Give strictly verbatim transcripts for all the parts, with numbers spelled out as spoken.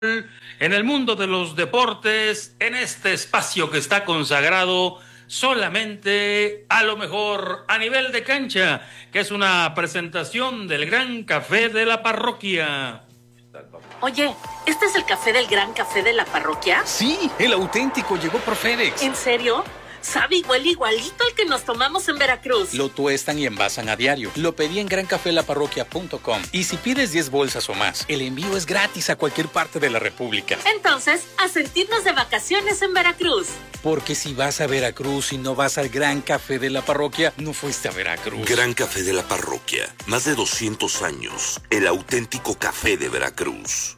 en el mundo de los deportes, en este espacio que está consagrado solamente a lo mejor a nivel de cancha, que es una presentación del Gran Café de la Parroquia. Oye, ¿este es el café del Gran Café de la Parroquia? Sí, el auténtico llegó por FedEx. ¿En serio? Sabe igual igualito al que nos tomamos en Veracruz. Lo tuestan y envasan a diario. Lo pedí en gran café la parroquia punto com. Y si pides diez bolsas o más, el envío es gratis a cualquier parte de la República. Entonces, a sentirnos de vacaciones en Veracruz. Porque si vas a Veracruz y no vas al Gran Café de la Parroquia, no fuiste a Veracruz. Gran Café de la Parroquia. Más de doscientos años. El auténtico café de Veracruz.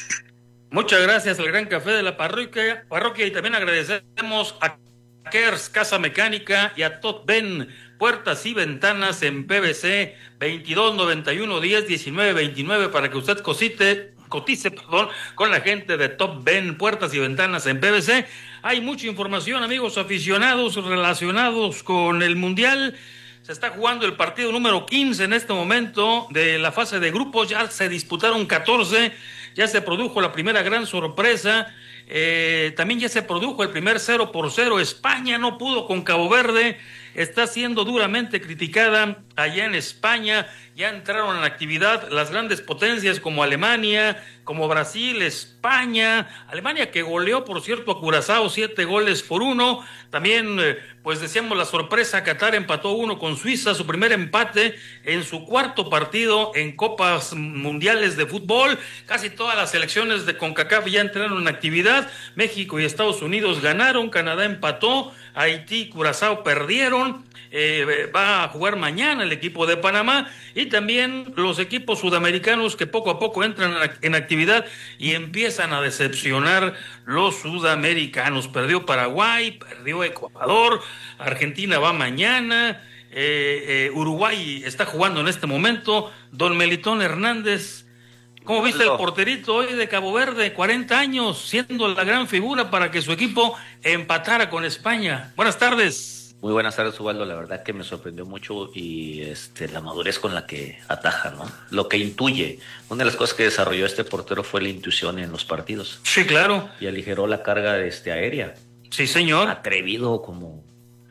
Muchas gracias al Gran Café de la Parroquia, parroquia y también agradecemos a Kers Casa Mecánica y a Top Ben, puertas y ventanas en P V C, veintidós noventa y uno diez diecinueve veintinueve, para que usted cosite, cotice perdón, con la gente de Top Ben, puertas y ventanas en P V C. Hay mucha información, amigos aficionados, relacionados con el Mundial. Se está jugando el partido número quince en este momento de la fase de grupos. Ya se disputaron catorce, ya se produjo la primera gran sorpresa. Eh, también ya se produjo el primer cero por cero. España no pudo con Cabo Verde, está siendo duramente criticada allá en España. Ya entraron en actividad las grandes potencias como Alemania, como Brasil, España. Alemania que goleó, por cierto, a Curazao siete goles por uno. También, eh, pues decíamos la sorpresa, Qatar empató uno con Suiza, su primer empate en su cuarto partido en Copas Mundiales de Fútbol. Casi todas las selecciones de CONCACAF ya entraron en actividad. México y Estados Unidos ganaron, Canadá empató, Haití y Curazao perdieron. Eh, va a jugar mañana el equipo de Panamá, y también los equipos sudamericanos que poco a poco entran en actividad y empiezan a decepcionar los sudamericanos. Perdió Paraguay, perdió Ecuador, Argentina va mañana, eh, eh, Uruguay está jugando en este momento. Don Melitón Hernández, ¿cómo viste el porterito hoy de Cabo Verde? cuarenta años, siendo la gran figura para que su equipo empatara con España. Buenas tardes. Muy buenas tardes, Ubaldo. La verdad que me sorprendió mucho y este, la madurez con la que ataja, ¿no? Lo que intuye. Una de las cosas que desarrolló este portero fue la intuición en los partidos. Sí, claro. Y aligeró la carga este, aérea. Sí, señor. Atrevido como...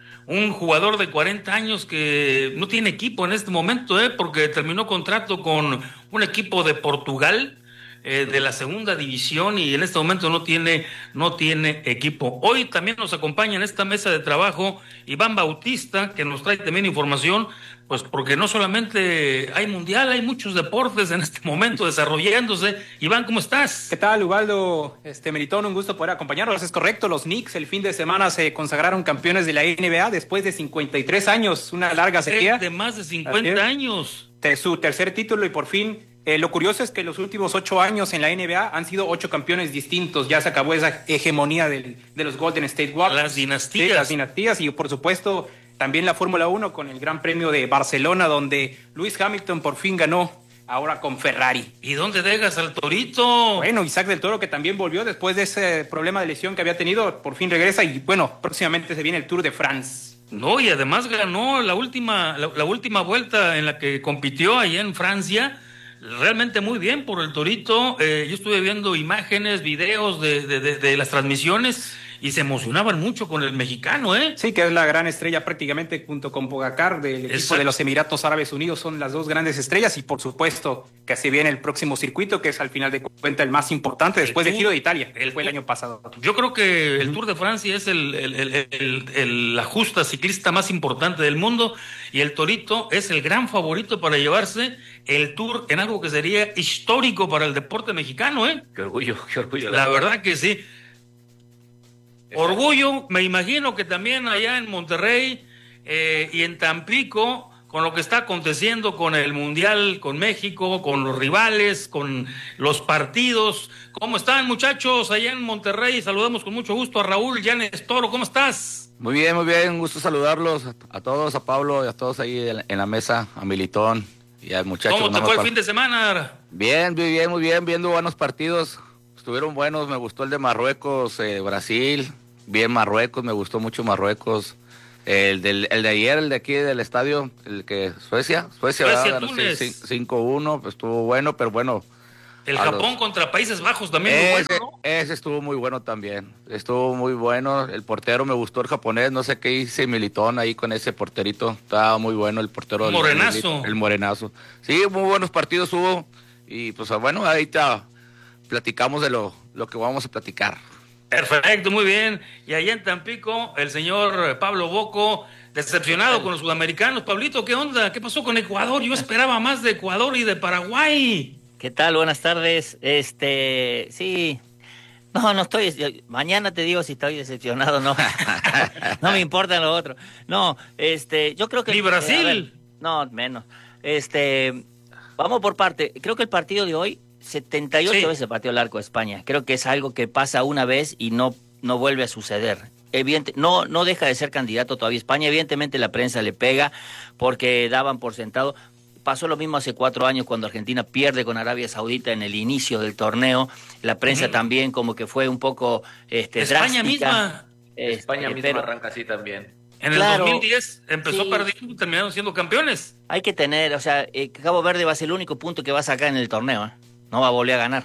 Un jugador de cuarenta años que no tiene equipo en este momento, ¿eh? Porque terminó contrato con un equipo de Portugal, eh, de la segunda división, y en este momento no tiene, no tiene equipo. Hoy también nos acompaña en esta mesa de trabajo Iván Bautista, que nos trae también información, pues porque no solamente hay mundial, hay muchos deportes en este momento desarrollándose. Iván, ¿cómo estás? ¿Qué tal, Ubaldo? Este, Melitón, un gusto poder acompañarnos. Es correcto, los Knicks el fin de semana se consagraron campeones de la N B A después de cincuenta y tres años, una larga sequía. De más de cincuenta años. De su tercer título, y por fin, eh, lo curioso es que los últimos ocho años en la N B A han sido ocho campeones distintos. Ya se acabó esa hegemonía del, de los Golden State Warriors. Las dinastías. Sí, las dinastías, y por supuesto también la Fórmula uno con el Gran Premio de Barcelona, donde Lewis Hamilton por fin ganó, ahora con Ferrari. ¿Y dónde dejas al Torito? Bueno, Isaac del Toro, que también volvió después de ese problema de lesión que había tenido, por fin regresa, y bueno, próximamente se viene el Tour de France. No, y además ganó la última, la, la última vuelta en la que compitió allá en Francia. Realmente muy bien por el Torito. Eh, yo estuve viendo imágenes, videos de, de, de, de las transmisiones, y se emocionaban mucho con el mexicano, ¿eh? Sí, que es la gran estrella prácticamente, junto con Pogacar del equipo Exacto. de los Emiratos Árabes Unidos. Son las dos grandes estrellas, y por supuesto que se viene el próximo circuito, que es al final de cuentas el más importante después del Giro de Italia, que fue el año pasado. Yo creo que el Tour de Francia es el, el, el, el, el, la justa ciclista más importante del mundo, y el Torito es el gran favorito para llevarse el Tour en algo que sería histórico para el deporte mexicano, ¿eh? Qué orgullo, qué orgullo. La verdad que sí. Orgullo, me imagino que también allá en Monterrey eh, y en Tampico, con lo que está aconteciendo con el Mundial, con México, con los rivales, con los partidos. ¿Cómo están, muchachos, allá en Monterrey? Saludamos con mucho gusto a Raúl Llanes Toro. ¿Cómo estás? Muy bien, muy bien, un gusto saludarlos a todos, a Pablo y a todos ahí en la mesa, a Militón y al muchacho. ¿Cómo te fue el fin de semana? Bien, muy bien, muy bien, viendo buenos partidos. Estuvieron buenos, me gustó el de Marruecos, eh, Brasil, bien Marruecos, me gustó mucho Marruecos. El, del, el de ayer, el de aquí del estadio, el que Suecia, Suecia, Suecia ¿verdad? Túnez. cinco uno, pues estuvo bueno, pero bueno. El a Japón los... contra Países Bajos también muy ese, bueno, ¿no? Ese estuvo muy bueno también. Estuvo muy bueno. El portero me gustó, el japonés. No sé qué hice Militón ahí con ese porterito. Estaba muy bueno el portero. Un morenazo. El, el morenazo. Sí, muy buenos partidos hubo. Y pues bueno, ahí está. Platicamos de lo, lo que vamos a platicar. Perfecto, muy bien. Y allá en Tampico, el señor Pablo Boco, decepcionado con los sudamericanos. Pablito, ¿qué onda? ¿Qué pasó con Ecuador? Yo esperaba más de Ecuador y de Paraguay. ¿Qué tal? Buenas tardes. Este, sí. No, no estoy. Mañana te digo si estoy decepcionado o no. No me importa lo otro. No, este, yo creo que. ¿Ni Brasil? Eh, ver, no, menos. Este, vamos por parte. Creo que el partido de hoy, setenta y ocho sí. veces partió el arco de España. Creo que es algo que pasa una vez y no, no vuelve a suceder. Evidente, no, no deja de ser candidato todavía España. Evidentemente la prensa le pega porque daban por sentado. Pasó lo mismo hace cuatro años cuando Argentina pierde con Arabia Saudita en el inicio del torneo. La prensa uh-huh. también como que fue un poco este, España drástica. misma. Este, España misma pero, arranca así también. En claro, el dos mil diez empezó sí. perdiendo y terminaron siendo campeones. Hay que tener, o sea, eh, Cabo Verde va a ser el único punto que va a sacar en el torneo. ¿eh? No va a volver a ganar.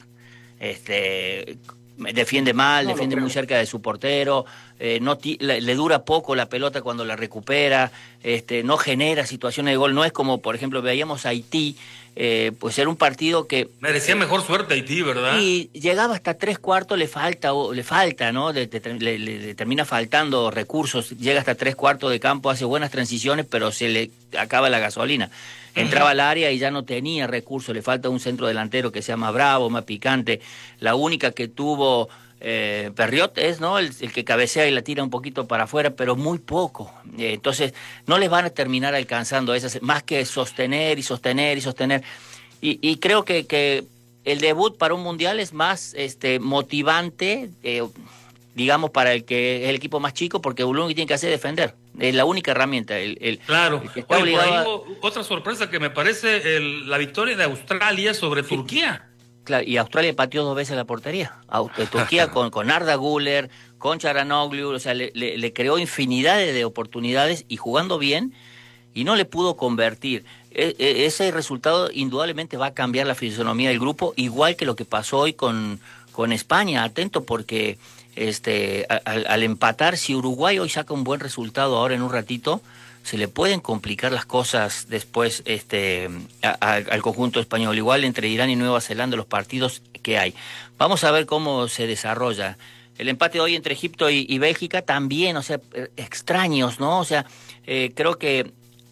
Este... Defiende mal, no defiende muy cerca de su portero, eh, no ti, le, le dura poco la pelota cuando la recupera, este, no genera situaciones de gol. No es como, por ejemplo, veíamos a Haití, eh, pues era un partido que... Merecía mejor suerte Haití, ¿verdad? Y llegaba hasta tres cuartos, le falta, le falta, ¿no? Le, le, le, le termina faltando recursos, llega hasta tres cuartos de campo, hace buenas transiciones, pero se le acaba la gasolina. Entraba al área y ya no tenía recursos, le falta un centro delantero que sea más bravo, más picante. La única que tuvo eh, Perriot es, ¿no? El, el que cabecea y la tira un poquito para afuera, pero muy poco. Eh, entonces, no les van a terminar alcanzando esas, más que sostener y sostener y sostener. Y, y creo que, que el debut para un mundial es más este, motivante, eh, digamos, para el que es el equipo más chico, porque lo único que tiene que hacer es defender. Es la única herramienta. El, el, claro. El que está Oye, por ahí a... hubo otra sorpresa que me parece el, la victoria de Australia sobre sí. Turquía. Claro, y Australia pateó dos veces la portería. Turquía con, con Arda Güler, con Çalhanoğlu, o sea, le, le, le creó infinidad de oportunidades y jugando bien, y no le pudo convertir. E, e, ese resultado indudablemente va a cambiar la fisonomía del grupo, igual que lo que pasó hoy con, con España. Atento porque... Este, al, al empatar, si Uruguay hoy saca un buen resultado ahora en un ratito, se le pueden complicar las cosas después este, a, a, al conjunto español. Igual entre Irán y Nueva Zelanda los partidos que hay. Vamos a ver cómo se desarrolla. El empate de hoy entre Egipto y, y Bélgica también, o sea, extraños, ¿no? O sea, eh, creo que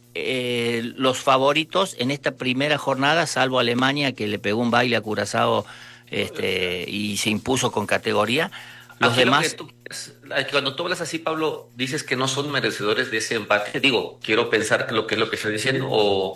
eh, los favoritos en esta primera jornada, salvo Alemania, que le pegó un baile a Curazao este, y se impuso con categoría. Los Aquí demás... Tú, cuando tú hablas así, Pablo, dices que no son merecedores de ese empate. Digo, quiero pensar que lo que es lo que estoy diciendo o...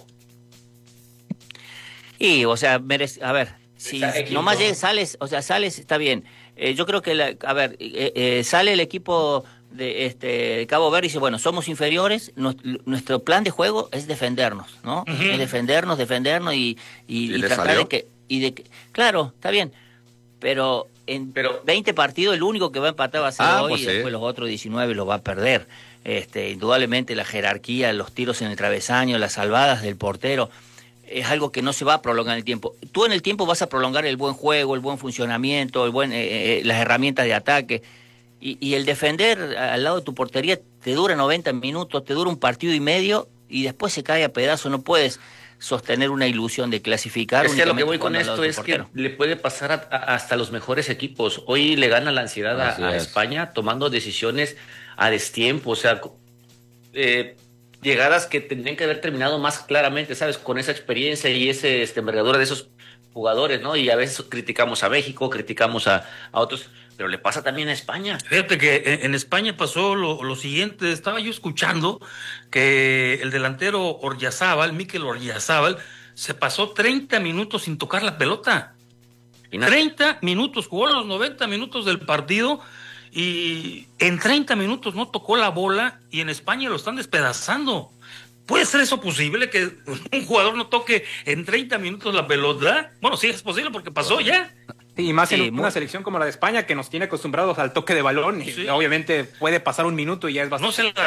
Y, o sea, merece... a ver, si nomás llegues, sales, o sea, sales, está bien. Eh, yo creo que, la, a ver, eh, eh, sale el equipo de este Cabo Verde y dice, bueno, somos inferiores, nuestro, nuestro plan de juego es defendernos, ¿no? Uh-huh. Es defendernos, defendernos y, y, ¿Y, y tratar salió? de que... Y de que, claro, está bien, pero... En Pero, veinte partidos, el único que va a empatar va a ser ah, hoy pues y sí. después los otros diecinueve los va a perder. Este, indudablemente la jerarquía, los tiros en el travesaño, las salvadas del portero, es algo que no se va a prolongar en el tiempo. Tú en el tiempo vas a prolongar el buen juego, el buen funcionamiento, el buen, eh, eh, las herramientas de ataque. Y, y el defender al lado de tu portería te dura noventa minutos, te dura un partido y medio y después se cae a pedazos. No puedes sostener una ilusión de clasificar. Es que lo que voy con esto es que le puede pasar a, a, hasta los mejores equipos. Hoy le gana la ansiedad a, a España tomando decisiones a destiempo, o sea, eh, llegadas que tendrían que haber terminado más claramente, ¿sabes? Con esa experiencia y ese este, envergadura de esos jugadores, ¿no? Y a veces criticamos a México, criticamos a, a otros, pero le pasa también a España. Fíjate que en España pasó lo, lo siguiente, estaba yo escuchando que el delantero Oryazábal, Mikel Oryazábal, se pasó treinta minutos sin tocar la pelota. treinta minutos, jugó los noventa minutos del partido y en treinta minutos no tocó la bola y en España lo están despedazando. ¿Puede ser eso posible que un jugador no toque en treinta minutos la pelota? Bueno, sí es posible porque pasó ya. Y más en sí, una muy... selección como la de España que nos tiene acostumbrados al toque de balón. Sí. Y obviamente puede pasar un minuto y ya es bastante no se la extraño.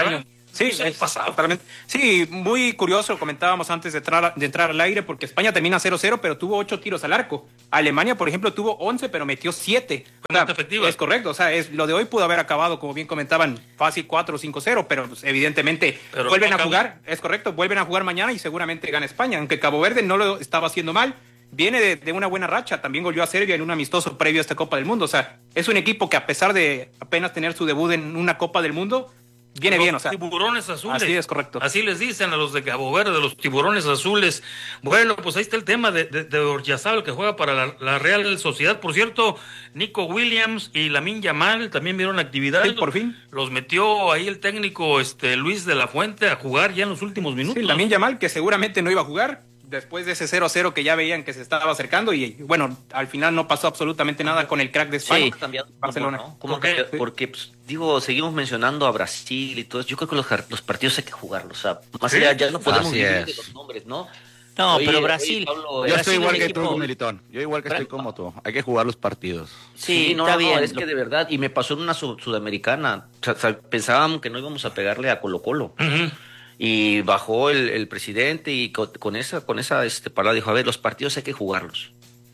Sí, es pasado. Totalmente. Sí, muy curioso, comentábamos antes de entrar, de entrar al aire, porque España termina cero cero, pero tuvo ocho tiros al arco. Alemania, por ejemplo, tuvo once, pero metió siete. O sea, efectiva. Es correcto, o sea, es, lo de hoy pudo haber acabado, como bien comentaban, fácil cuatro o cinco cero, pero pues, evidentemente pero vuelven no a jugar, es correcto, vuelven a jugar mañana y seguramente gana España, aunque Cabo Verde no lo estaba haciendo mal. Viene de, de una buena racha, también goleó a Serbia en un amistoso previo a esta Copa del Mundo. O sea, es un equipo que a pesar de apenas tener su debut en una Copa del Mundo, viene los bien, o sea. Tiburones azules. Así es, correcto. Así les dicen a los de Cabo Verde, los tiburones azules. Bueno, pues ahí está el tema de, de, de Oryazábal, que juega para la, la Real Sociedad. Por cierto, Nico Williams y Lamine Yamal también vieron actividad. Sí, por fin. Los metió ahí el técnico este Luis de la Fuente a jugar ya en los últimos minutos. Sí, Lamine Yamal, que seguramente no iba a jugar después de ese cero a cero que ya veían que se estaba acercando, y bueno, al final no pasó absolutamente nada con el crack de España. Sí, cambiado Barcelona. ¿no? ¿Cómo ¿Por qué? cambió? Porque, pues, digo, seguimos mencionando a Brasil y todo eso. Yo creo que los, los partidos hay que jugarlos. O sea, más Sí, allá, ya no podemos así vivir es. de los nombres, ¿no? No, Oye, pero oye, Brasil. Pablo, Yo Brasil estoy igual es que un tú, equipo- Militón. Yo igual que Bra- estoy como tú. Hay que jugar los partidos. Sí, Sí, no, está no, bien. es que de verdad, y me pasó en una su- sudamericana. O sea, o sea, pensábamos que no íbamos a pegarle a Colo Colo. Ujú. Y bajó el, el presidente y con, con esa, con esa este, palabra dijo, a ver, los partidos hay que jugarlos.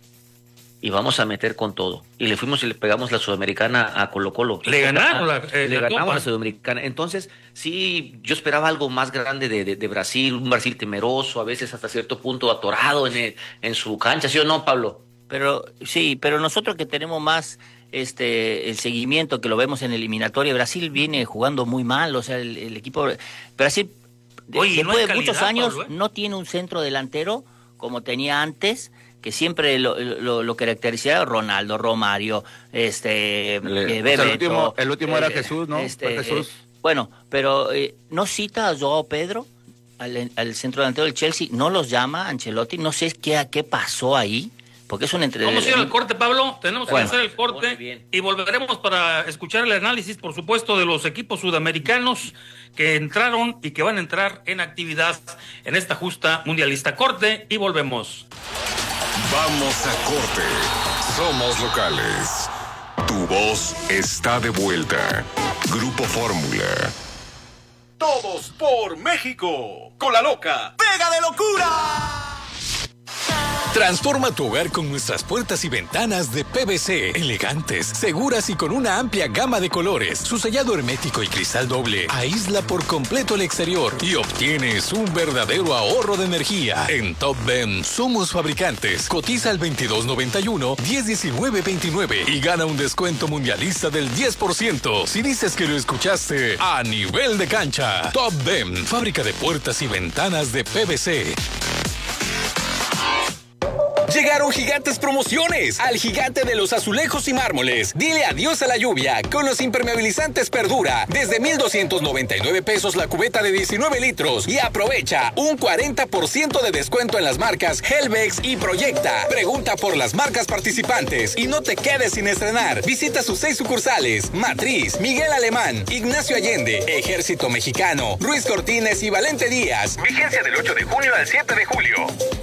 Y vamos a meter con todo. Y le fuimos y le pegamos la sudamericana a Colo Colo. Le ganaron la, eh, Le la ganamos Copa. la sudamericana. Entonces, sí, yo esperaba algo más grande de, de, de Brasil, un Brasil temeroso, a veces hasta cierto punto atorado en, el- en su cancha, ¿sí o no, Pablo? Pero sí, pero nosotros que tenemos más este el seguimiento, que lo vemos en eliminatoria, Brasil viene jugando muy mal, o sea, el, el equipo Brasil de- Oye, no después hay de muchos calidad, años Pablo, ¿eh? no tiene un centro delantero como tenía antes, que siempre lo, lo, lo caracterizaba Ronaldo, Romario, este Le- eh, o sea, el Bebeto, último- el último era eh, Jesús, ¿no? este, Fue Jesús. eh, bueno, pero eh, no cita a Joao Pedro al, al centro delantero del Chelsea, no los llama Ancelotti, no sé qué qué pasó ahí, porque es un entre Vamos a ir al corte, Pablo. Tenemos Bueno, que hacer el muy corte bien. y volveremos para escuchar el análisis, por supuesto, de los equipos sudamericanos que entraron y que van a entrar en actividad en esta justa mundialista. Corte y volvemos. Vamos a corte. Somos locales. Tu voz está de vuelta. Grupo Fórmula. Todos por México. Con la loca. ¡Pega de locura! Transforma tu hogar con nuestras puertas y ventanas de P V C, elegantes, seguras y con una amplia gama de colores. Su sellado hermético y cristal doble aísla por completo el exterior y obtienes un verdadero ahorro de energía. En Top Ben somos fabricantes. Cotiza al veintidós noventa y uno, diez diecinueve veintinueve y gana un descuento mundialista del diez por ciento si dices que lo escuchaste a nivel de cancha. Top Ben, fábrica de puertas y ventanas de P V C. Llegaron gigantes promociones al gigante de los azulejos y mármoles. Dile adiós a la lluvia con los impermeabilizantes Perdura. Desde mil doscientos noventa y nueve pesos la cubeta de diecinueve litros. Y aprovecha un cuarenta por ciento de descuento en las marcas Helvex y Proyecta. Pregunta por las marcas participantes y no te quedes sin estrenar. Visita sus seis sucursales: Matriz, Miguel Alemán, Ignacio Allende, Ejército Mexicano, Ruiz Cortines y Valente Díaz. Vigencia del ocho de junio al siete de julio.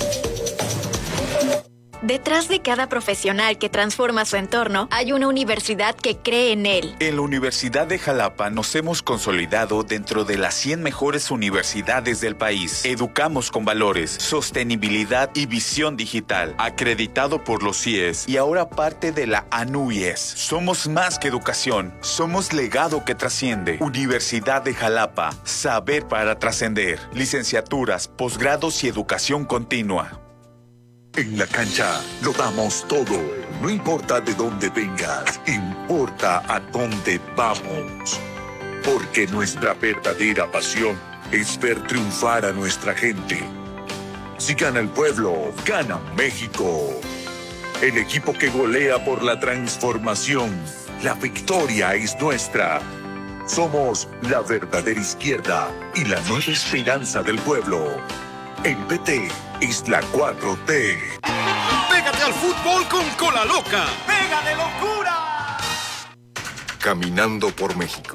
Detrás de cada profesional que transforma su entorno, hay una universidad que cree en él. En la Universidad de Jalapa nos hemos consolidado dentro de las cien mejores universidades del país. Educamos con valores, sostenibilidad y visión digital. Acreditado por los C I E S y ahora parte de la A N U Y E S. Somos más que educación, somos legado que trasciende. Universidad de Jalapa, saber para trascender. Licenciaturas, posgrados y educación continua. En la cancha lo damos todo. No importa de dónde vengas, importa a dónde vamos. Porque nuestra verdadera pasión es ver triunfar a nuestra gente. Si gana el pueblo, gana México. El equipo que golea por la transformación. La victoria es nuestra. Somos la verdadera izquierda y la nueva esperanza del pueblo. El P T es la cuatro T. Pégate al fútbol con Cola Loca. ¡Pega de locura! Caminando por México.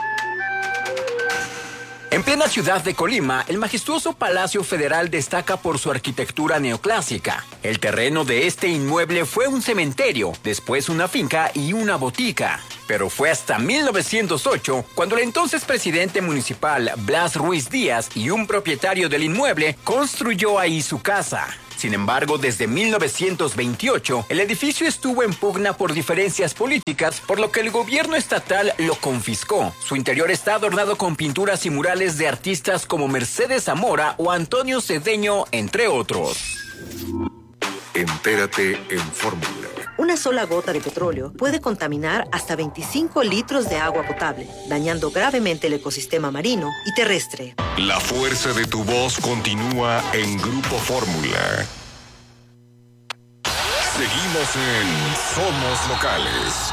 En plena ciudad de Colima, el majestuoso Palacio Federal destaca por su arquitectura neoclásica. El terreno de este inmueble fue un cementerio, después una finca y una botica. pero fue hasta mil novecientos ocho cuando el entonces presidente municipal Blas Ruiz Díaz y un propietario del inmueble construyó ahí su casa. Sin embargo, desde mil novecientos veintiocho, el edificio estuvo en pugna por diferencias políticas, por lo que el gobierno estatal lo confiscó. Su interior está adornado con pinturas y murales de artistas como Mercedes Zamora o Antonio Cedeño, entre otros. Entérate en Fórmula. Una sola gota de petróleo puede contaminar hasta veinticinco litros de agua potable, dañando gravemente el ecosistema marino y terrestre. La fuerza de tu voz continúa en Grupo Fórmula. Seguimos en Somos Locales.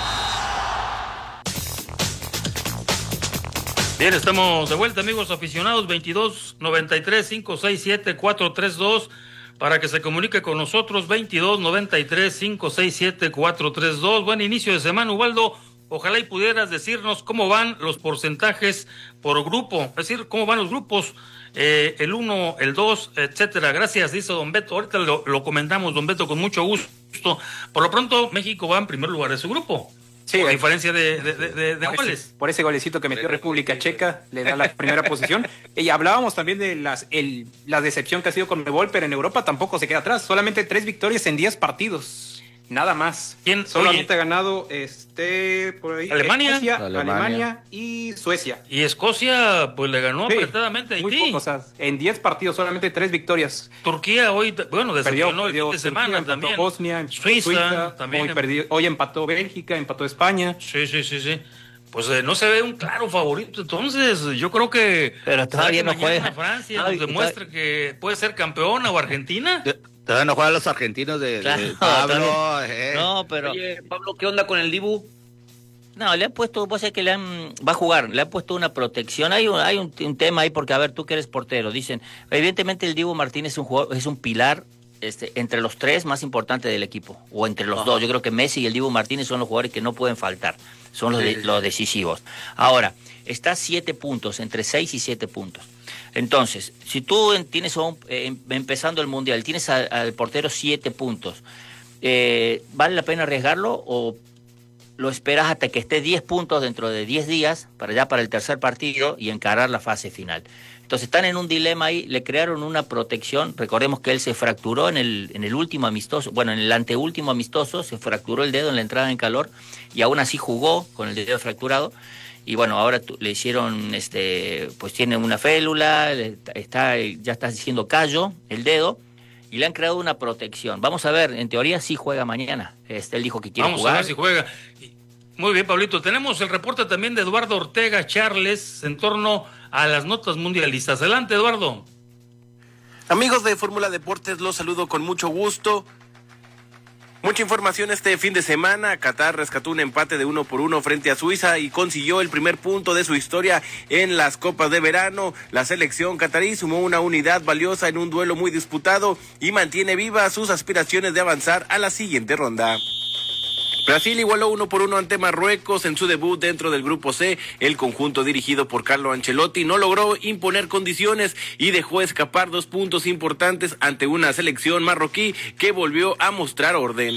Bien, estamos de vuelta, amigos aficionados. Veintidós noventa y tres, cinco seis siete, cuatro tres dos para que se comunique con nosotros. Veintidós noventa y tres, cinco seis siete, cuatro tres dos. Buen inicio de semana, Ubaldo. Ojalá y pudieras decirnos cómo van los porcentajes por grupo, es decir, cómo van los grupos, eh, el uno, el dos, etcétera. Gracias, dice don Beto. Ahorita lo, lo comentamos, don Beto, con mucho gusto. Por lo pronto, México va en primer lugar de su grupo. Sí, a diferencia de, de, de, de, de por goles. Ese, por ese golecito que metió República Checa, le da la primera posición. Y hablábamos también de las el, la decepción que ha sido con Conmebol, pero en Europa tampoco se queda atrás. Solamente tres victorias en diez partidos. Nada más. ¿Quién? Solamente ha ganado este por ahí, Alemania. Escocia, Alemania. Alemania y Suecia. Y Escocia, pues le ganó sí, apretadamente a Haití. Muy poco, o sea, en diez partidos solamente tres victorias. Turquía hoy, bueno, decepcionó el fin de semana Turquía, también. Bosnia, Suiza, Suiza también. Hoy, perdió, hoy empató Bélgica, empató España. Sí, sí, sí, sí. Pues eh, no se ve un claro favorito, entonces yo creo que pero todavía no juega. Francia no, nos demuestra que puede ser campeona o Argentina. Todavía no juegan los argentinos de, claro, de Pablo. Eh. No, pero. Oye, Pablo, ¿qué onda con el Dibu? No, le han puesto, vos sabés que le han, va a jugar, le han puesto una protección. Hay un, hay un, un tema ahí, porque a ver, tú que eres portero, dicen, evidentemente el Dibu Martínez es un jugador, es un pilar este, entre los tres más importantes del equipo, o entre los Ajá. dos. Yo creo que Messi y el Dibu Martínez son los jugadores que no pueden faltar, son los, de, los decisivos. Ahora, está a siete puntos, entre seis y siete puntos. Entonces, si tú tienes un, eh, empezando el Mundial, tienes a, al portero siete puntos, eh, ¿vale la pena arriesgarlo o lo esperas hasta que esté diez puntos dentro de diez días, para ya para el tercer partido y encarar la fase final? Entonces están en un dilema ahí, le crearon una protección. Recordemos que él se fracturó en el, en el último amistoso, bueno, en el anteúltimo amistoso, se fracturó el dedo en la entrada en calor y aún así jugó con el dedo fracturado. Y bueno, ahora le hicieron, este, pues tiene una félula, está, ya está haciendo callo el dedo y le han creado una protección. Vamos a ver, en teoría sí juega mañana. Este, él dijo que quiere Vamos jugar. Vamos a ver si juega. Muy bien, Pablito. Tenemos el reporte también de Eduardo Ortega Charles en torno a las notas mundialistas. Adelante, Eduardo. Amigos de Fórmula Deportes, los saludo con mucho gusto. Mucha información este fin de semana. Qatar rescató un empate de uno por uno frente a Suiza y consiguió el primer punto de su historia en las copas de verano. La selección qatarí sumó una unidad valiosa en un duelo muy disputado y mantiene vivas sus aspiraciones de avanzar a la siguiente ronda. Brasil igualó uno por uno ante Marruecos en su debut dentro del Grupo C. El conjunto dirigido por Carlo Ancelotti no logró imponer condiciones y dejó escapar dos puntos importantes ante una selección marroquí que volvió a mostrar orden.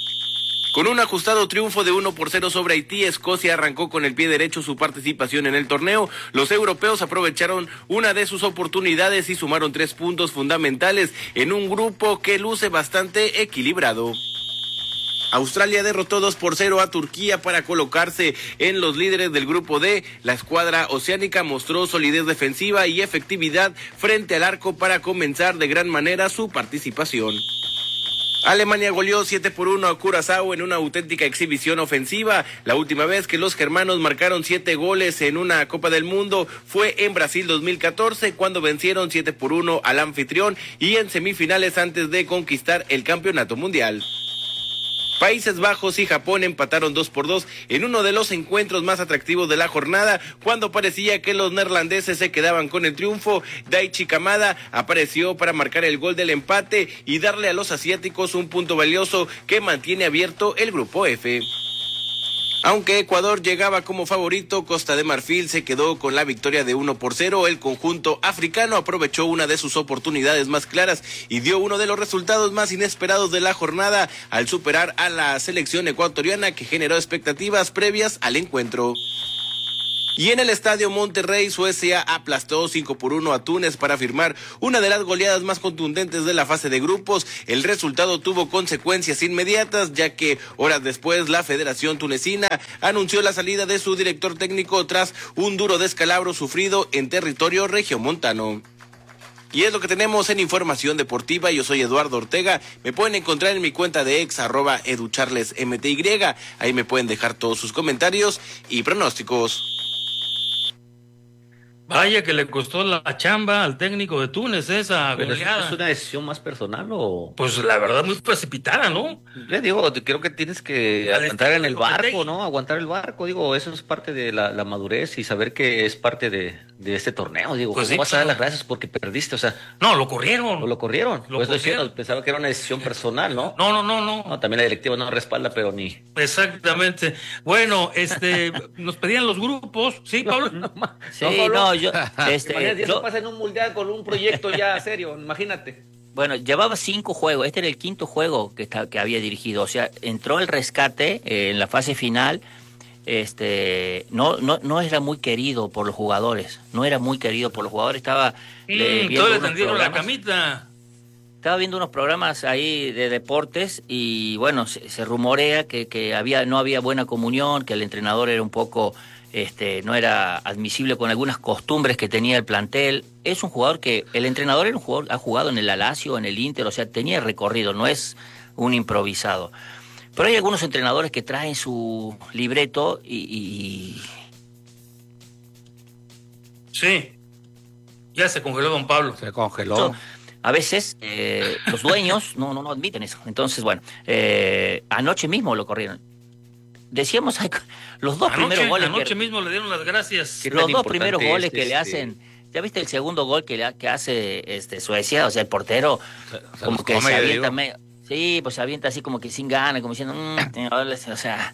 Con un ajustado triunfo de uno por cero sobre Haití, Escocia arrancó con el pie derecho su participación en el torneo. Los europeos aprovecharon una de sus oportunidades y sumaron tres puntos fundamentales en un grupo que luce bastante equilibrado. Australia derrotó dos por cero a Turquía para colocarse en los líderes del grupo D. La escuadra oceánica mostró solidez defensiva y efectividad frente al arco para comenzar de gran manera su participación. Alemania goleó siete por uno a Curazao en una auténtica exhibición ofensiva. La última vez que los germanos marcaron siete goles en una Copa del Mundo fue en Brasil dos mil catorce, cuando vencieron siete por uno al anfitrión y en semifinales antes de conquistar el campeonato mundial. Países Bajos y Japón empataron dos por dos en uno de los encuentros más atractivos de la jornada. Cuando parecía que los neerlandeses se quedaban con el triunfo, Daichi Kamada apareció para marcar el gol del empate y darle a los asiáticos un punto valioso que mantiene abierto el grupo F. Aunque Ecuador llegaba como favorito, Costa de Marfil se quedó con la victoria de uno por cero. El conjunto africano aprovechó una de sus oportunidades más claras y dio uno de los resultados más inesperados de la jornada al superar a la selección ecuatoriana, que generó expectativas previas al encuentro. Y en el Estadio Monterrey, Suecia aplastó cinco por uno a Túnez para firmar una de las goleadas más contundentes de la fase de grupos. El resultado tuvo consecuencias inmediatas, ya que horas después la Federación Tunecina anunció la salida de su director técnico tras un duro descalabro sufrido en territorio regiomontano. Y es lo que tenemos en Información Deportiva. Yo soy Eduardo Ortega. Me pueden encontrar en mi cuenta de ex, arroba educharlesmty. Ahí me pueden dejar todos sus comentarios y pronósticos. Vaya que le costó la chamba al técnico de Túnez esa ¿Pero goleada. es una decisión más personal o...? Pues la verdad muy precipitada, ¿no? Le digo, creo que tienes que Al aguantar en el estilo Lopetegui. barco, ¿no? Aguantar el barco, digo, eso es parte de la, la madurez y saber que es parte de, de este torneo, digo, Pues ¿cómo sí, vas a dar pero- las gracias porque perdiste? O sea... No, lo corrieron. ¿O lo corrieron? Lo Pues eso corrieron. decía, pensaba que era una decisión personal, ¿no? No, no, no, no. No, también la directiva no respalda, pero ni... Exactamente. Bueno, este, nos pedían los grupos, ¿sí, Pablo? Sí, no, yo, este, Imagínate, yo- eso pasa en un mundial con un proyecto ya serio, imagínate. Bueno, llevaba cinco juegos. Este era el quinto juego que, está, que había dirigido. O sea, entró el rescate eh, en la fase final. Este, no, no, no era muy querido por los jugadores. No era muy querido por los jugadores. Estaba eh, Mm, viendo todo le unos tendieron la programas. camita. Estaba viendo unos programas ahí de deportes y bueno, se, se rumorea que, que había, no había buena comunión, que el entrenador era un poco, este, no era admisible con algunas costumbres que tenía el plantel. Es un jugador que, el entrenador era un jugador, ha jugado en el Lazio, en el Inter, o sea, tenía recorrido, no es un improvisado. Pero hay algunos entrenadores que traen su libreto y... y Sí. Ya se congeló don Pablo. Se congeló. So, a veces eh, los dueños no, no, no admiten eso. Entonces, bueno, eh, anoche mismo lo corrieron. Decíamos, ay, los dos Anoche, primeros goles. anoche que, mismo le dieron las gracias. los dos primeros goles que le hacen. ¿Ya viste el segundo gol que, le, que hace este Suecia? O sea, el portero, se como los que come, se yo avienta. digo. medio- sí, pues se avienta así como que sin ganas, como diciendo, mmm, o sea.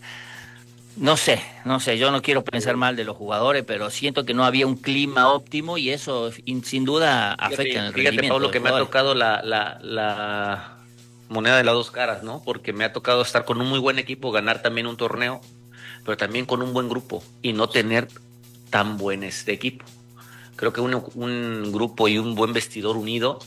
No sé, no sé, yo no quiero pensar mal de los jugadores, pero siento que no había un clima óptimo y eso in- sin duda afecta Fíjate, en el fíjate, rendimiento. Pablo, de que los me ha jugadores. tocado la, la, la moneda de las dos caras, ¿no? Porque me ha tocado estar con un muy buen equipo, ganar también un torneo, pero también con un buen grupo y no tener tan buen este equipo. Creo que un, un grupo y un buen vestidor unido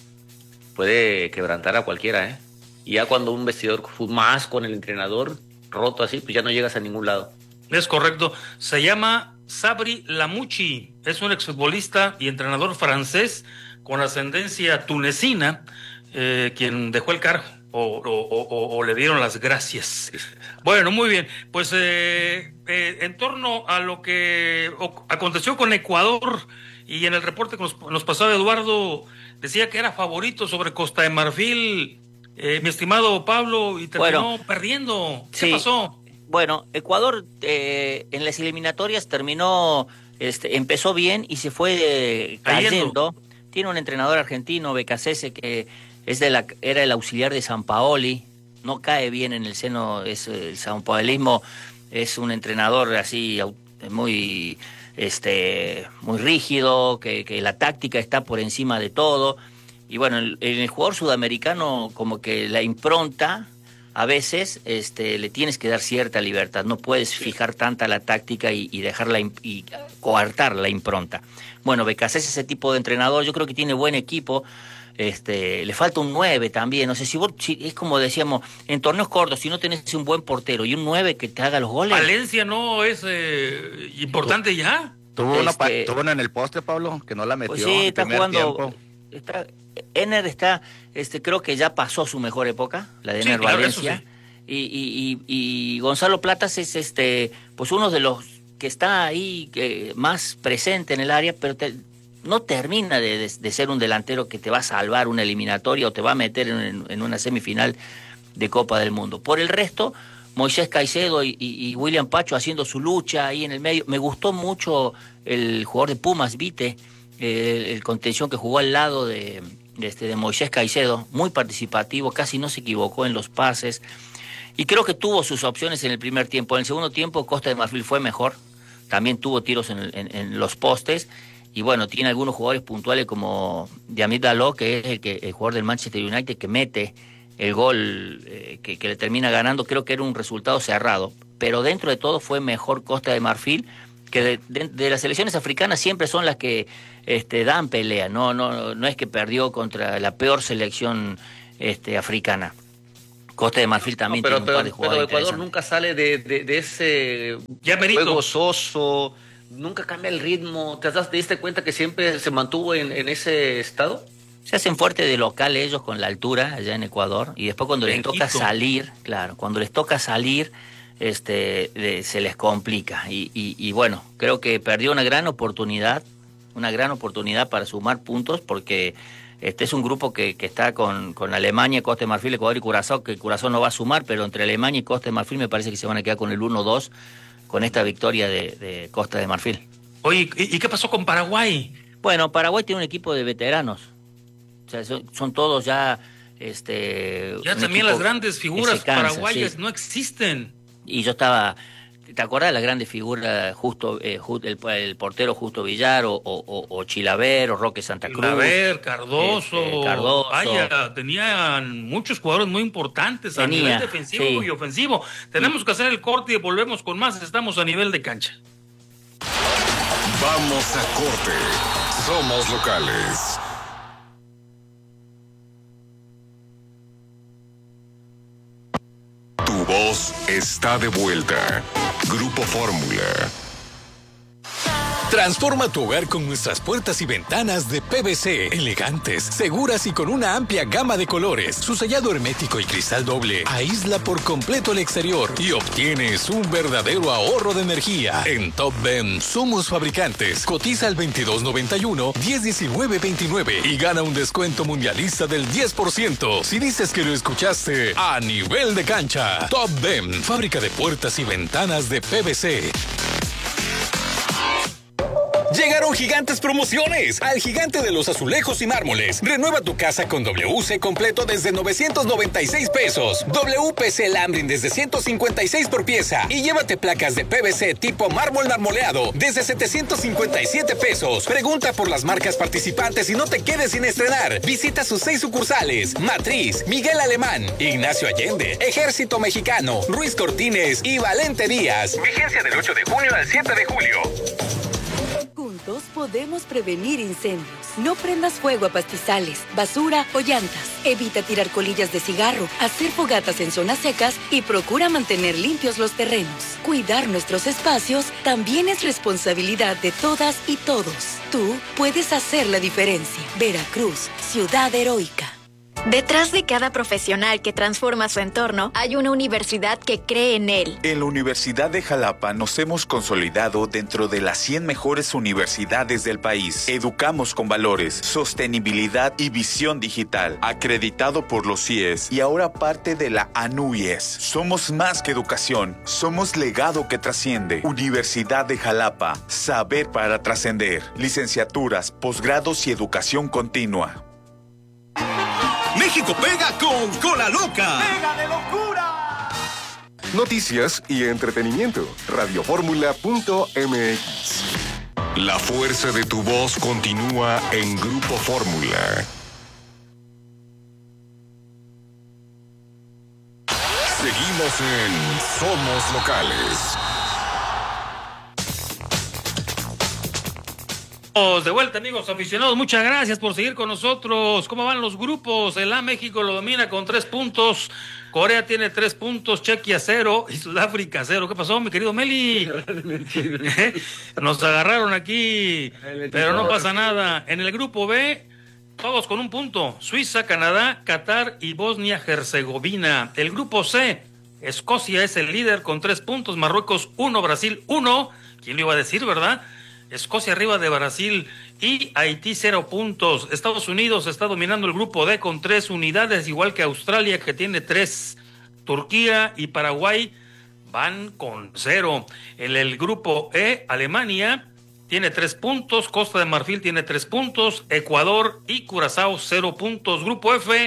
puede quebrantar a cualquiera, ¿eh? Y ya cuando un vestidor más con el entrenador roto así, pues ya no llegas a ningún lado. Es correcto. Se llama Sabri Lamouchi. Es un exfutbolista y entrenador francés con ascendencia tunecina, eh, quien dejó el cargo o, o- o- o le dieron las gracias. Bueno, muy bien. Pues eh, eh, en torno a lo que o- aconteció con Ecuador y en el reporte que nos, nos pasaba Eduardo, decía que era favorito sobre Costa de Marfil, eh, mi estimado Pablo, y terminó Bueno, perdiendo. ¿Qué sí. pasó? Bueno, Ecuador eh, en las eliminatorias terminó, este, empezó bien y se fue eh, cayendo. Tiene un entrenador argentino, Becasese, que es de la, era el auxiliar de Sampaoli, no cae bien en el seno, es el sampaolismo, es un entrenador así au- muy, este, muy rígido, que, que la táctica está por encima de todo. Y bueno, en el, el jugador sudamericano como que la impronta a veces este, le tienes que dar cierta libertad, no puedes fijar tanta la táctica y, y dejarla imp- y coartar la impronta. Bueno, Becasés es ese tipo de entrenador, yo creo que tiene buen equipo, este, le falta un nueve también, no sé si vos, si, es como decíamos, en torneos cortos, si no tenés un buen portero y un nueve que te haga los goles. Valencia no es eh, importante ya. Tuvo, una, pa- Este- tuvo una en el poste, Pablo, que no la metió. Pues sí, en está primer jugando. tiempo. Está, Ener está, este, creo que ya pasó su mejor época, la de Sí, Ener claro, eso Valencia. Y, y, y, y Gonzalo Platas es este, pues uno de los que está ahí que más presente en el área, pero te- no termina de, de- de ser un delantero que te va a salvar una eliminatoria o te va a meter en, en una semifinal de Copa del Mundo. Por el resto, Moisés Caicedo y, y- y William Pacho haciendo su lucha ahí en el medio. Me gustó mucho el jugador de Pumas, Vite, eh, el, el contención que jugó al lado de, de, este, de Moisés Caicedo, muy participativo, casi no se equivocó en los pases. Y creo que tuvo sus opciones en el primer tiempo. En el segundo tiempo Costa de Marfil fue mejor. También tuvo tiros en, en, en los postes. Y bueno, tiene algunos jugadores puntuales como Diamit Dalot, que es el, que, el jugador del Manchester United que mete el gol eh, que, que le termina ganando. Creo que era un resultado cerrado. Pero dentro de todo fue mejor Costa de Marfil, que de, de, de las selecciones africanas siempre son las que este, dan pelea. No, no, no es que perdió contra la peor selección este, africana. Costa de Marfil también no, pero, tiene un pero, par de jugadores. Pero Ecuador nunca sale de, de, de ese ya juego soso, nunca cambia el ritmo. ¿Te, das, te diste cuenta que siempre se mantuvo en, en ese estado? Se hacen fuertes de local ellos con la altura allá en Ecuador, y después cuando les toca salir, claro, cuando les toca salir, este, de, se les complica. Y, y, y bueno, creo que perdió una gran oportunidad, una gran oportunidad para sumar puntos, porque este es un grupo que, que está con, con Alemania, Costa de Marfil, Ecuador y Curazao, que Curazao no va a sumar, pero entre Alemania y Costa de Marfil me parece que se van a quedar con el uno dos con esta victoria de, de Costa de Marfil. Oye, ¿y, ¿y qué pasó con Paraguay? Bueno, Paraguay tiene un equipo de veteranos. O sea, son, son todos ya... este Ya también las grandes figuras cansa, paraguayas sí. no existen. Y yo estaba... ¿Te acuerdas de la grande figura Justo, eh, el, el portero Justo Villar o, o, o Chilaver o Roque Santa Cruz? Chilaver, Cardoso, este, Cardoso. Vaya, tenían muchos jugadores muy importantes Tenía, a nivel defensivo sí. y ofensivo. Tenemos que hacer el corte y volvemos con más. Estamos a nivel de cancha. Vamos a corte. Somos locales. Tu voz está de vuelta. Grupo Fórmula. Transforma tu hogar con nuestras puertas y ventanas de P V C, elegantes, seguras y con una amplia gama de colores. Su sellado hermético y cristal doble aísla por completo el exterior y obtienes un verdadero ahorro de energía. En Top Ben somos fabricantes. Cotiza al veintidós noventa y uno, diez diecinueve veintinueve y gana un descuento mundialista del diez por ciento si dices que lo escuchaste a nivel de cancha. Top Ben, fábrica de puertas y ventanas de P V C. Llegaron gigantes promociones al Gigante de los Azulejos y Mármoles. Renueva tu casa con W C completo desde novecientos noventa y seis pesos. W P C Lambrin desde ciento cincuenta y seis por pieza. Y llévate placas de P V C tipo mármol marmoleado desde setecientos cincuenta y siete pesos. Pregunta por las marcas participantes y no te quedes sin estrenar. Visita sus seis sucursales: Matriz, Miguel Alemán, Ignacio Allende, Ejército Mexicano, Ruiz Cortines y Valente Díaz. Vigencia del ocho de junio al siete de julio. Juntos podemos prevenir incendios. No prendas fuego a pastizales, basura o llantas. Evita tirar colillas de cigarro, hacer fogatas en zonas secas y procura mantener limpios los terrenos. Cuidar nuestros espacios también es responsabilidad de todas y todos. Tú puedes hacer la diferencia. Veracruz, ciudad heroica. Detrás de cada profesional que transforma su entorno, hay una universidad que cree en él. En la Universidad de Jalapa nos hemos consolidado dentro de las cien mejores universidades del país. Educamos con valores, sostenibilidad y visión digital. Acreditado por los C I E S y ahora parte de la A N U Y E S. Somos más que educación, somos legado que trasciende. Universidad de Jalapa, saber para trascender. Licenciaturas, posgrados y educación continua. México pega con Cola Loca. ¡Pega de locura! Noticias y entretenimiento. radio fórmula punto m x. La fuerza de tu voz continúa en Grupo Fórmula. Seguimos en Somos Locales. De vuelta, amigos aficionados, muchas gracias por seguir con nosotros. ¿Cómo van los grupos? El A México lo domina con tres puntos, Corea tiene tres puntos, Chequia cero y Sudáfrica cero. ¿Qué pasó, mi querido Meli? Nos agarraron aquí, pero no pasa nada. En el grupo B, todos con un punto: Suiza, Canadá, Qatar y Bosnia-Herzegovina. El grupo C, Escocia es el líder con tres puntos, Marruecos uno, Brasil uno. ¿Quién lo iba a decir, verdad? Escocia arriba de Brasil y Haití cero puntos. Estados Unidos está dominando el grupo D con tres unidades, igual que Australia, que tiene tres. Turquía y Paraguay van con cero. En el grupo E, Alemania tiene tres puntos, Costa de Marfil tiene tres puntos, Ecuador y Curazao cero puntos. Grupo F,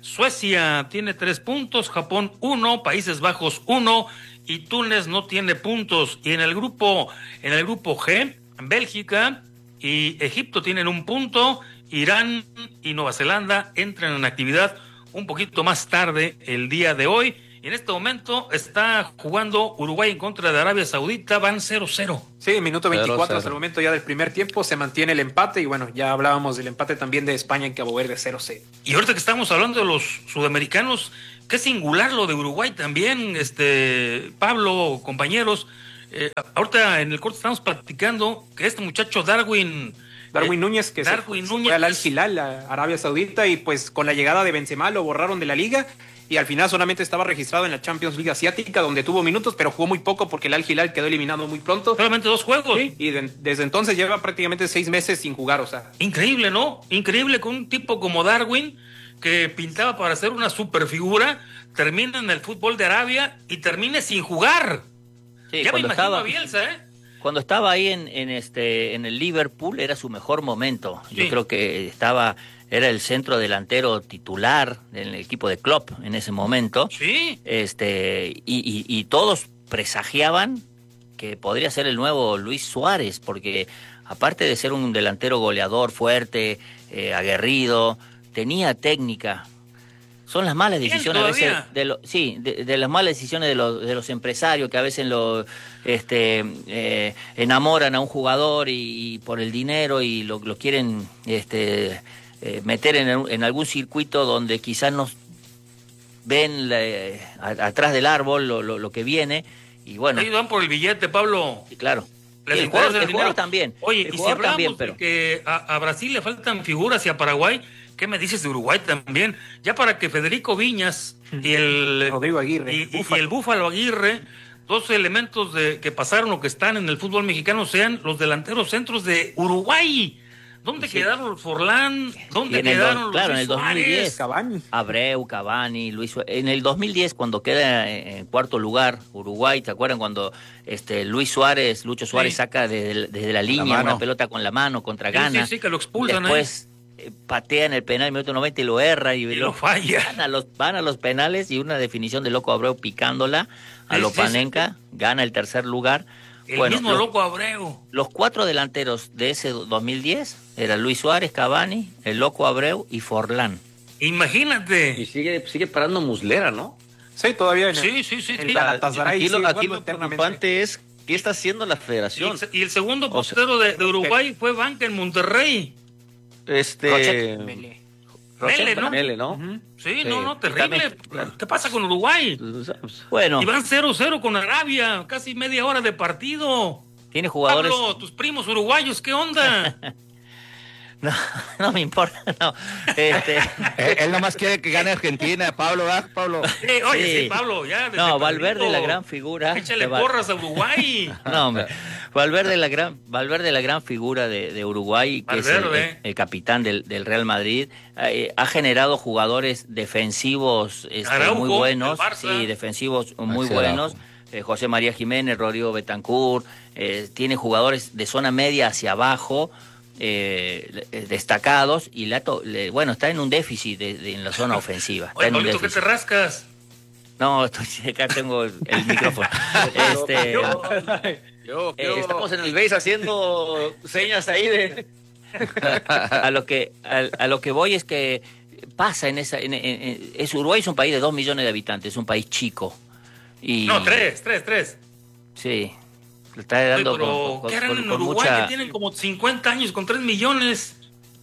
Suecia tiene tres puntos, Japón uno, Países Bajos uno y Túnez no tiene puntos. Y en el grupo, en el grupo G, Bélgica y Egipto tienen un punto, Irán y Nueva Zelanda entran en actividad un poquito más tarde el día de hoy. Y en este momento está jugando Uruguay en contra de Arabia Saudita, van cero cero. Sí, minuto veinticuatro hasta el momento ya del primer tiempo, se mantiene el empate y bueno, ya hablábamos del empate también de España en Cabo Verde cero cero. Y ahorita que estamos hablando de los sudamericanos, qué singular lo de Uruguay también, este Pablo, compañeros. Eh, ahorita en el corte estamos platicando que este muchacho Darwin... Darwin eh, Núñez, que Darwin se Núñez, fue al Al Hilal, a Arabia Saudita, y pues con la llegada de Benzema lo borraron de la liga. Y al final solamente estaba registrado en la Champions League Asiática, donde tuvo minutos, pero jugó muy poco porque el Al Hilal quedó eliminado muy pronto. Solamente dos juegos. Sí, y de, desde entonces lleva prácticamente seis meses sin jugar, o sea. Increíble, ¿no? Increíble con un tipo como Darwin, que pintaba para ser una superfigura, termina en el fútbol de Arabia y termine sin jugar. Sí, ya me cuando imagino estaba, a Bielsa, ¿eh? Cuando estaba ahí en, en, este, en el Liverpool era su mejor momento. Yo Sí. creo que estaba... Era el centro delantero titular del equipo de Klopp en ese momento. Sí. Este, y, y, y todos presagiaban que podría ser el nuevo Luis Suárez, porque aparte de ser un delantero goleador fuerte, eh, aguerrido, tenía técnica. Son las malas decisiones a veces de lo, sí, de, de las malas decisiones de los, de los empresarios que a veces lo este eh, enamoran a un jugador y, y por el dinero y lo, lo quieren este Eh, meter en, en algún circuito donde quizás no ven la, eh, a, atrás del árbol lo, lo, lo que viene y bueno. Ahí van por el billete, Pablo. Sí, claro. Les Sí, el interesa jugador, el jugador también. Oye, el y si jugador hablamos también, pero... de que a, a Brasil le faltan figuras y a Paraguay, ¿qué me dices de Uruguay también? Ya para que Federico Viñas y el Rodrigo Aguirre y, y, y el Búfalo Aguirre, dos elementos de que pasaron o que están en el fútbol mexicano, sean los delanteros centros de Uruguay. ¿Dónde sí. quedaron los Forlán? ¿Dónde quedaron los Claro, Luis en el dos mil diez, Suárez? Cavani. Abreu, Cavani, Luis Suárez. En el dos mil diez, cuando queda en cuarto lugar Uruguay, ¿te acuerdan cuando este Luis Suárez, Lucho Suárez Sí. saca desde, desde la línea La una pelota con la mano contra Sí, Ghana? sí, sí, que lo expulsan, Después eh, patea en el penal en el minuto noventa y lo erra y, Y lo falla. Van a, los, van a los penales y una definición de Loco Abreu picándola a Sí, Lopanenka, sí, gana el tercer lugar. El Bueno, mismo los, Loco Abreu. los cuatro delanteros de ese dos mil diez eran Luis Suárez, Cavani, el Loco Abreu y Forlán. Imagínate. Y sigue, sigue parando Muslera, ¿no? Sí, todavía en Sí, sí, sí. el sí. Galatasaray Aquí lo, sigue aquí jugando lo eternamente. preocupante es qué está haciendo la Y federación. el, se- y el segundo O sea, portero de, de Uruguay fue Banca en Monterrey. Este. Rochet. Mele. Mele, ¿no? Mele, ¿no? Ujú. Sí, Sí, no, no, terrible. también, claro. ¿Qué pasa con Uruguay? Bueno, Y van cero cero con Arabia, casi media hora de partido. tiene jugadores... Pablo, tus primos uruguayos, ¿qué onda? No, no me importa, no. Este... él, él nomás quiere que gane Argentina, Pablo, ¿verdad, Pablo? Eh, oye, sí. Sí. Pablo, ya. desde No, Valverde, Pedrito, la gran figura. Échale de Val- porras a Uruguay. No, hombre. Valverde, la gran, Valverde, la gran figura de, de Uruguay, que es el, Valverde. el- el capitán del, del Real Madrid, eh, ha generado jugadores defensivos este, Araujo, muy buenos, del Barça. sí, defensivos muy Maxi buenos. Araujo. Eh, José María Jiménez, Rodrigo Betancourt, eh, tiene jugadores de zona media hacia abajo. Eh, destacados y le ha to- le- bueno, está en un déficit de, de- en la zona ofensiva. Está Oye, en un Pablito, ¿qué déficit. te rascas? No, estoy, acá tengo el, el micrófono. Este, Yo, Eh, estamos en el base haciendo señas ahí de. a lo que a, a lo que voy es que pasa en esa en, en- en- es Uruguay es un país de dos millones de habitantes, es un país chico y No, tres, tres, tres. sí le está dando Oye, pero con, con- ¿qué harán con- en con Uruguay mucha que tienen como cincuenta años con tres millones?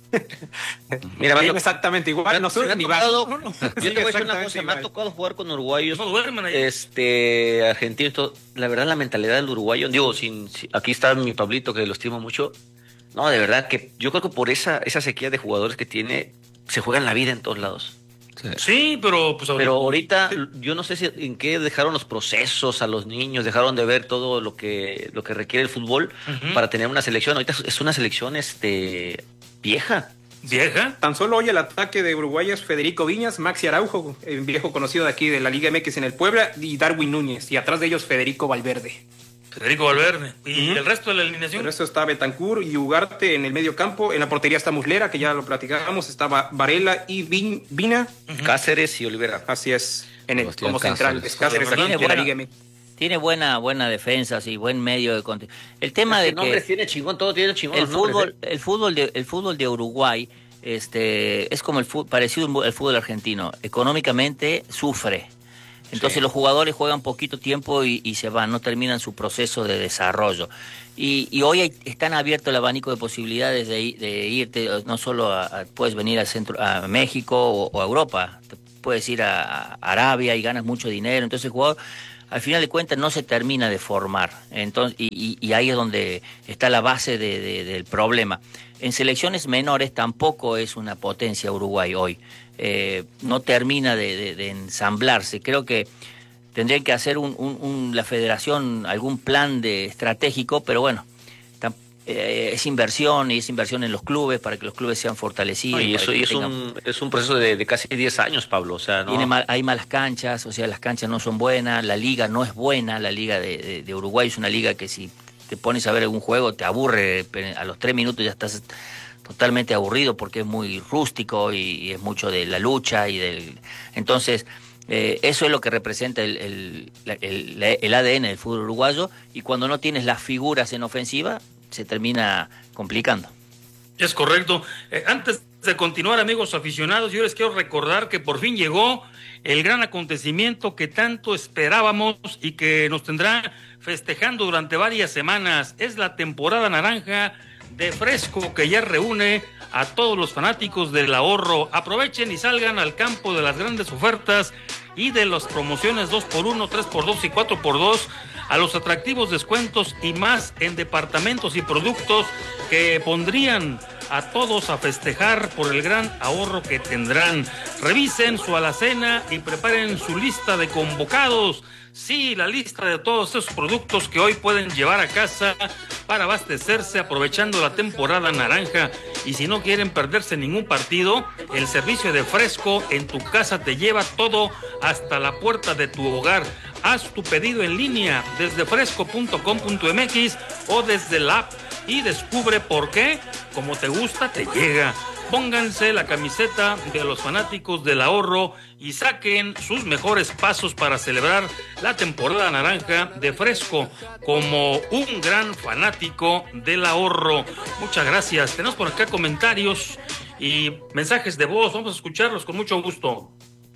Mira, Bien, me ha exactamente igual. No me sube ha ni tocado- bajo. yo te voy a decir una cosa, me ha tocado jugar con uruguayos, No duermen ahí. este, argentinos, todo. La verdad, la mentalidad del uruguayo, digo, sin, sin- aquí está mi Pablito, que lo estimo mucho. No, de verdad, que yo creo que por esa, esa sequía de jugadores que tiene, se juegan la vida en todos lados. Sí, pero pues Pero ahorita, yo no sé si en qué dejaron los procesos a los niños, dejaron de ver todo lo que, lo que requiere el fútbol Ujú. para tener una selección. Ahorita es una selección este vieja. ¿Vieja? Tan solo hoy el ataque de Uruguay es Federico Viñas, Maxi Araujo, el viejo conocido de aquí de la Liga M X en el Puebla, y Darwin Núñez. Y atrás de ellos Federico Valverde. Federico Valverde. ¿Y uh-huh. el resto de la alineación? El resto está Bentancur y Ugarte en el medio campo. En la portería está Muslera, que ya lo platicábamos. Estaba Varela y Vin, Vina. Uh-huh. Cáceres y Olivera. Así es. En el, como Cáceres. central. Es Cáceres aquí Tiene de la buena, Liga M X. Tiene buena, buena defensa, sí, buen medio de contención. El tema de que... nombres tiene chingón, todo tiene chingón. El fútbol, el fútbol de, el fútbol de Uruguay este, es como el fútbol, parecido al fútbol argentino. Económicamente sufre. Entonces sí. los jugadores juegan poquito tiempo y, y se van, no terminan su proceso de desarrollo. Y, y hoy hay, están abiertos el abanico de posibilidades de, de irte, no solo a, a, puedes venir al centro, a México o, o a Europa, te puedes ir a, a Arabia y ganas mucho dinero. Entonces el jugador, al final de cuentas, no se termina de formar. Entonces, y, y, y ahí es donde está la base de, de, del problema. En selecciones menores tampoco es una potencia Uruguay hoy. Eh, no termina de, de, de ensamblarse. Creo que tendrían que hacer un, un, un, la federación algún plan de estratégico, pero bueno, tam, eh, es inversión y es inversión en los clubes para que los clubes sean fortalecidos. No, y eso y es, tengan... un, es un proceso de, de casi diez años, Pablo. O sea, ¿no? Tiene mal, hay malas canchas, o sea, las canchas no son buenas, la liga no es buena, la liga de, de, de Uruguay es una liga que si te pones a ver algún juego te aburre, a los tres minutos ya estás totalmente aburrido porque es muy rústico y, y es mucho de la lucha y del... Entonces, eh, eso es lo que representa el, el, el, el A D N del fútbol uruguayo y cuando no tienes las figuras en ofensiva se termina complicando. Es correcto. Eh, antes de continuar, amigos aficionados, yo les quiero recordar que por fin llegó el gran acontecimiento que tanto esperábamos y que nos tendrá festejando durante varias semanas. Es la temporada naranja de Fresco, que ya reúne a todos los fanáticos del ahorro. Aprovechen y salgan al campo de las grandes ofertas y de las promociones dos por uno, tres por dos y cuatro por dos, a los atractivos descuentos y más en departamentos y productos que pondrían a todos a festejar por el gran ahorro que tendrán. Revisen su alacena y preparen su lista de convocados. Sí, la lista de todos esos productos que hoy pueden llevar a casa para abastecerse aprovechando la temporada naranja. Y si no quieren perderse ningún partido, el servicio de Fresco en tu casa te lleva todo hasta la puerta de tu hogar. Haz tu pedido en línea desde fresco punto com punto m x o desde la app y descubre por qué, como te gusta, te llega. Pónganse la camiseta de los fanáticos del ahorro y saquen sus mejores pasos para celebrar la temporada naranja de Fresco como un gran fanático del ahorro. Muchas gracias. Tenemos por acá comentarios y mensajes de voz. Vamos a escucharlos con mucho gusto.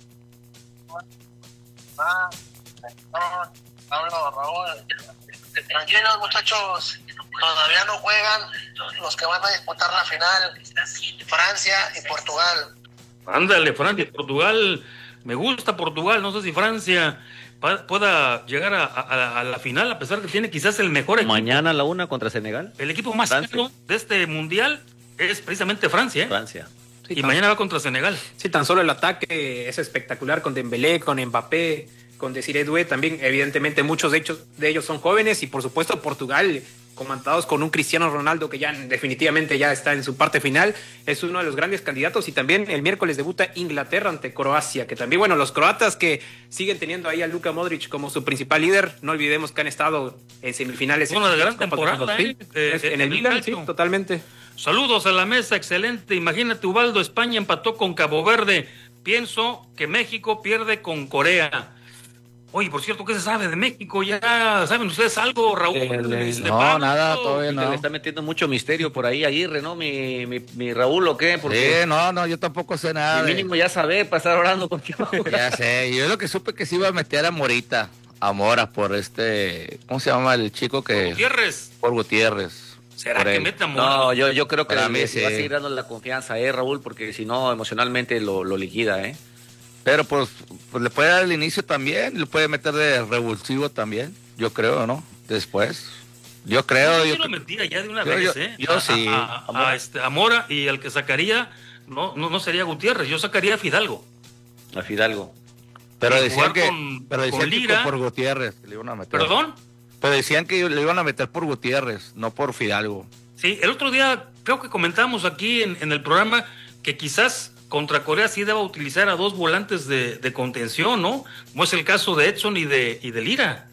Pablo, Raúl, tranquilos muchachos, todavía no juegan los que van a disputar la final, Francia y Portugal. Ándale, Francia y Portugal, me gusta Portugal, no sé si Francia pueda llegar a, a, a la final, a pesar que tiene quizás el mejor equipo. Mañana a la una contra Senegal. El equipo más caro de este mundial es precisamente Francia, ¿eh? Francia. Sí, y tan... mañana va contra Senegal. Sí, tan solo el ataque es espectacular con Dembélé, con Mbappé, con Desiré Doué también. Evidentemente muchos de ellos, de ellos son jóvenes y por supuesto Portugal, comandados con un Cristiano Ronaldo que ya definitivamente ya está en su parte final, es uno de los grandes candidatos. Y también el miércoles debuta Inglaterra ante Croacia, que también, bueno, los croatas que siguen teniendo ahí a Luka Modric como su principal líder, no olvidemos que han estado en semifinales. Una gran temporada, ¿eh? eh, en el Milan, sí, totalmente. Saludos a la mesa, excelente. Imagínate, Ubaldo, España empató con Cabo Verde. Pienso que México pierde con Corea. Oye, por cierto, ¿qué se sabe de México? ¿Ya saben ustedes algo, Raúl? Eh, no, nada, todavía no. Le está metiendo mucho misterio por ahí, Aguirre, ¿no? Mi, mi, mi Raúl, ¿o qué? Porque sí, no, no, yo tampoco sé nada. De mínimo ya saber, pasar orando contigo. Ya sé, yo lo que supe que se iba a meter a Morita, a Mora, por este, ¿cómo se llama el chico que? Por Gutiérrez. Por Gutiérrez. ¿Será que meta a Mora? No, yo, yo creo que Para le, mí, sí. va a seguir dando la confianza, ¿eh, Raúl? Porque si no, emocionalmente lo, lo liquida, ¿eh? Pero pues, pues le puede dar el inicio también, le puede meter de revulsivo también, yo creo, ¿no? Después, yo creo. Yo, yo lo metía ya de una yo, vez, yo, ¿eh? Yo a, sí. A, a, a, este, a Mora, y al que sacaría, no, no, no sería Gutiérrez, yo sacaría a Fidalgo. A Fidalgo. Pero decían que, con, pero decían con que Lira, por Gutiérrez le iban a meter. ¿Perdón? Pero decían que le iban a meter por Gutiérrez, no por Fidalgo. Sí, el otro día creo que comentamos aquí en, en el programa que quizás contra Corea sí deba utilizar a dos volantes de, de contención, ¿no? Como es el caso de Edson y de, y de Lira.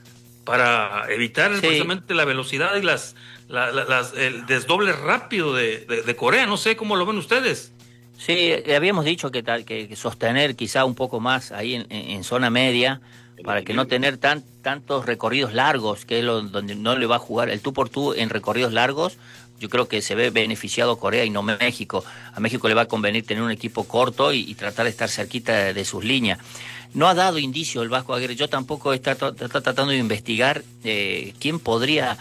para evitar Sí. precisamente la velocidad y las, la- la- las el desdoble rápido de, de, de Corea. No sé cómo lo ven ustedes. Sí, habíamos dicho que, tal, que, que sostener quizá un poco más ahí en, en- en zona media para que no tener tan, tantos recorridos largos, que es lo, donde no le va a jugar el tú por tú en recorridos largos. Yo creo que se ve beneficiado Corea y no México. A México le va a convenir tener un equipo corto y, y tratar de estar cerquita de, de sus líneas. No ha dado indicio el Vasco Aguirre. Yo tampoco está, está tratando de investigar eh, quién podría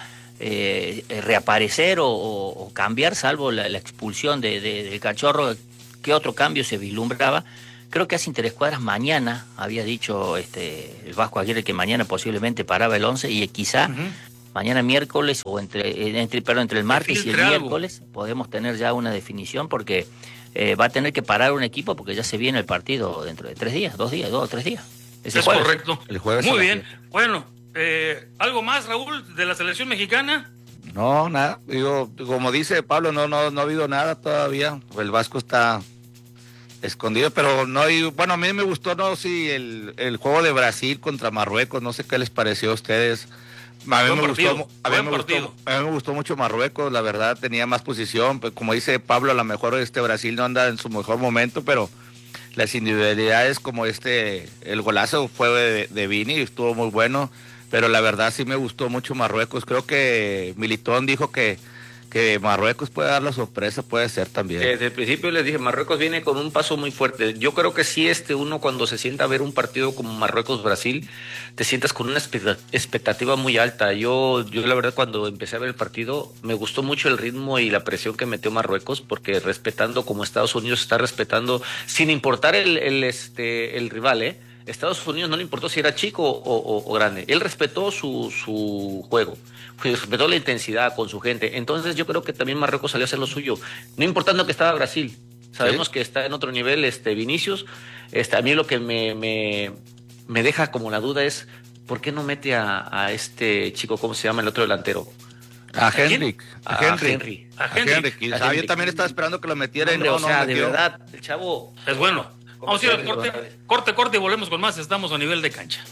eh, reaparecer o, o- o cambiar, salvo la, la expulsión de, de- del Cachorro. ¿Qué otro cambio se vislumbraba? Creo que hace Interescuadras mañana, había dicho este el Vasco Aguirre que mañana posiblemente paraba el once y quizá mañana miércoles o entre, entre, perdón, entre el martes y el filtre algo. miércoles podemos tener ya una definición porque eh, va a tener que parar un equipo porque ya se viene el partido dentro de tres días, dos días, dos o tres días. Es jueves. correcto. El jueves a Muy las bien. Bueno, eh, ¿algo más, Raúl, de la selección mexicana? No, nada. Digo, como dice Pablo, no, no, no ha habido nada todavía. El Vasco está escondido, pero no hay. Bueno, a mí me gustó, no, sí, el, el juego de Brasil contra Marruecos. No sé qué les pareció a ustedes. A mí, Buen me partido, gustó, a, mí buen me partido. gustó, a mí me gustó mucho Marruecos, la verdad, tenía más posición. Pues, como dice Pablo, a lo mejor este Brasil no anda en su mejor momento, pero las individualidades como este, el golazo fue de, de Vini, estuvo muy bueno, pero la verdad sí me gustó mucho Marruecos. Creo que Militón dijo que, que Marruecos puede dar la sorpresa, puede ser también. Desde el principio les dije, Marruecos viene con un paso muy fuerte. Yo creo que sí, este uno cuando se sienta a ver un partido como Marruecos-Brasil, te sientas con una expecta- expectativa muy alta. Yo, yo la verdad cuando empecé a ver el partido, me gustó mucho el ritmo y la presión que metió Marruecos, porque respetando como Estados Unidos está respetando, sin importar el, el, este, el rival, ¿eh? Estados Unidos no le importó si era chico o, o- o grande. Él respetó su, su juego, respetó la intensidad con su gente. Entonces yo creo que también Marruecos salió a hacer lo suyo, no importando que estaba Brasil. Sabemos ¿Sí? que está en otro nivel este Vinicius. Este, a mí lo que me, me, me deja como la duda es ¿por qué no mete a, a este chico, cómo se llama el otro delantero? A quién? Henrik, a A Henry, Henry. a A Henry. Henry. Y, A ah, Henry. yo también estaba esperando que lo metiera y Hombre, no, o sea, no de metió. verdad, el chavo Es bueno. Vamos a ir al Como corte, siempre. corte, corte y volvemos con más. Estamos a nivel de cancha.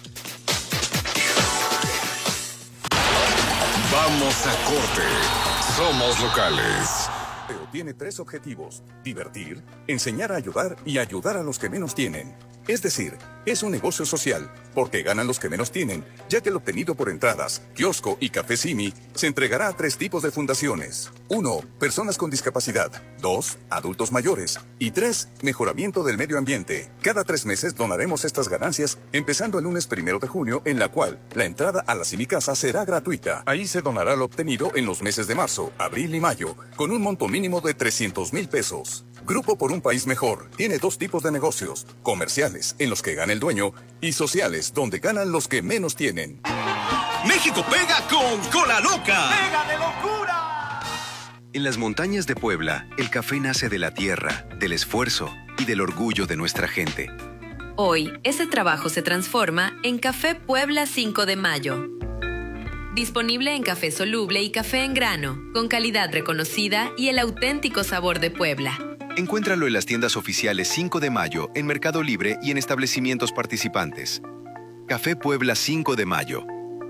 Vamos a corte. Somos locales. Pero tiene tres objetivos: divertir, enseñar a ayudar y ayudar a los que menos tienen. Es decir, es un negocio social, porque ganan los que menos tienen, ya que el obtenido por entradas, kiosco y café Simi se entregará a tres tipos de fundaciones. Uno, personas con discapacidad. Dos, adultos mayores. Y tres, mejoramiento del medio ambiente. Cada tres meses donaremos estas ganancias, empezando el lunes primero de junio, en la cual la entrada a la Simicasa será gratuita. Ahí se donará lo obtenido en los meses de marzo, abril y mayo, con un monto mínimo de trescientos mil pesos. Grupo por un país mejor tiene dos tipos de negocios: comerciales, en los que gana el dueño, y sociales, donde ganan los que menos tienen. México pega con Cola Loca. ¡Pega de locura! En las montañas de Puebla, el café nace de la tierra, del esfuerzo y del orgullo de nuestra gente. Hoy, ese trabajo se transforma en Café Puebla cinco de mayo. Disponible en café soluble y café en grano, con calidad reconocida y el auténtico sabor de Puebla. Encuéntralo en las tiendas oficiales cinco de mayo, en Mercado Libre y en establecimientos participantes. Café Puebla cinco de mayo.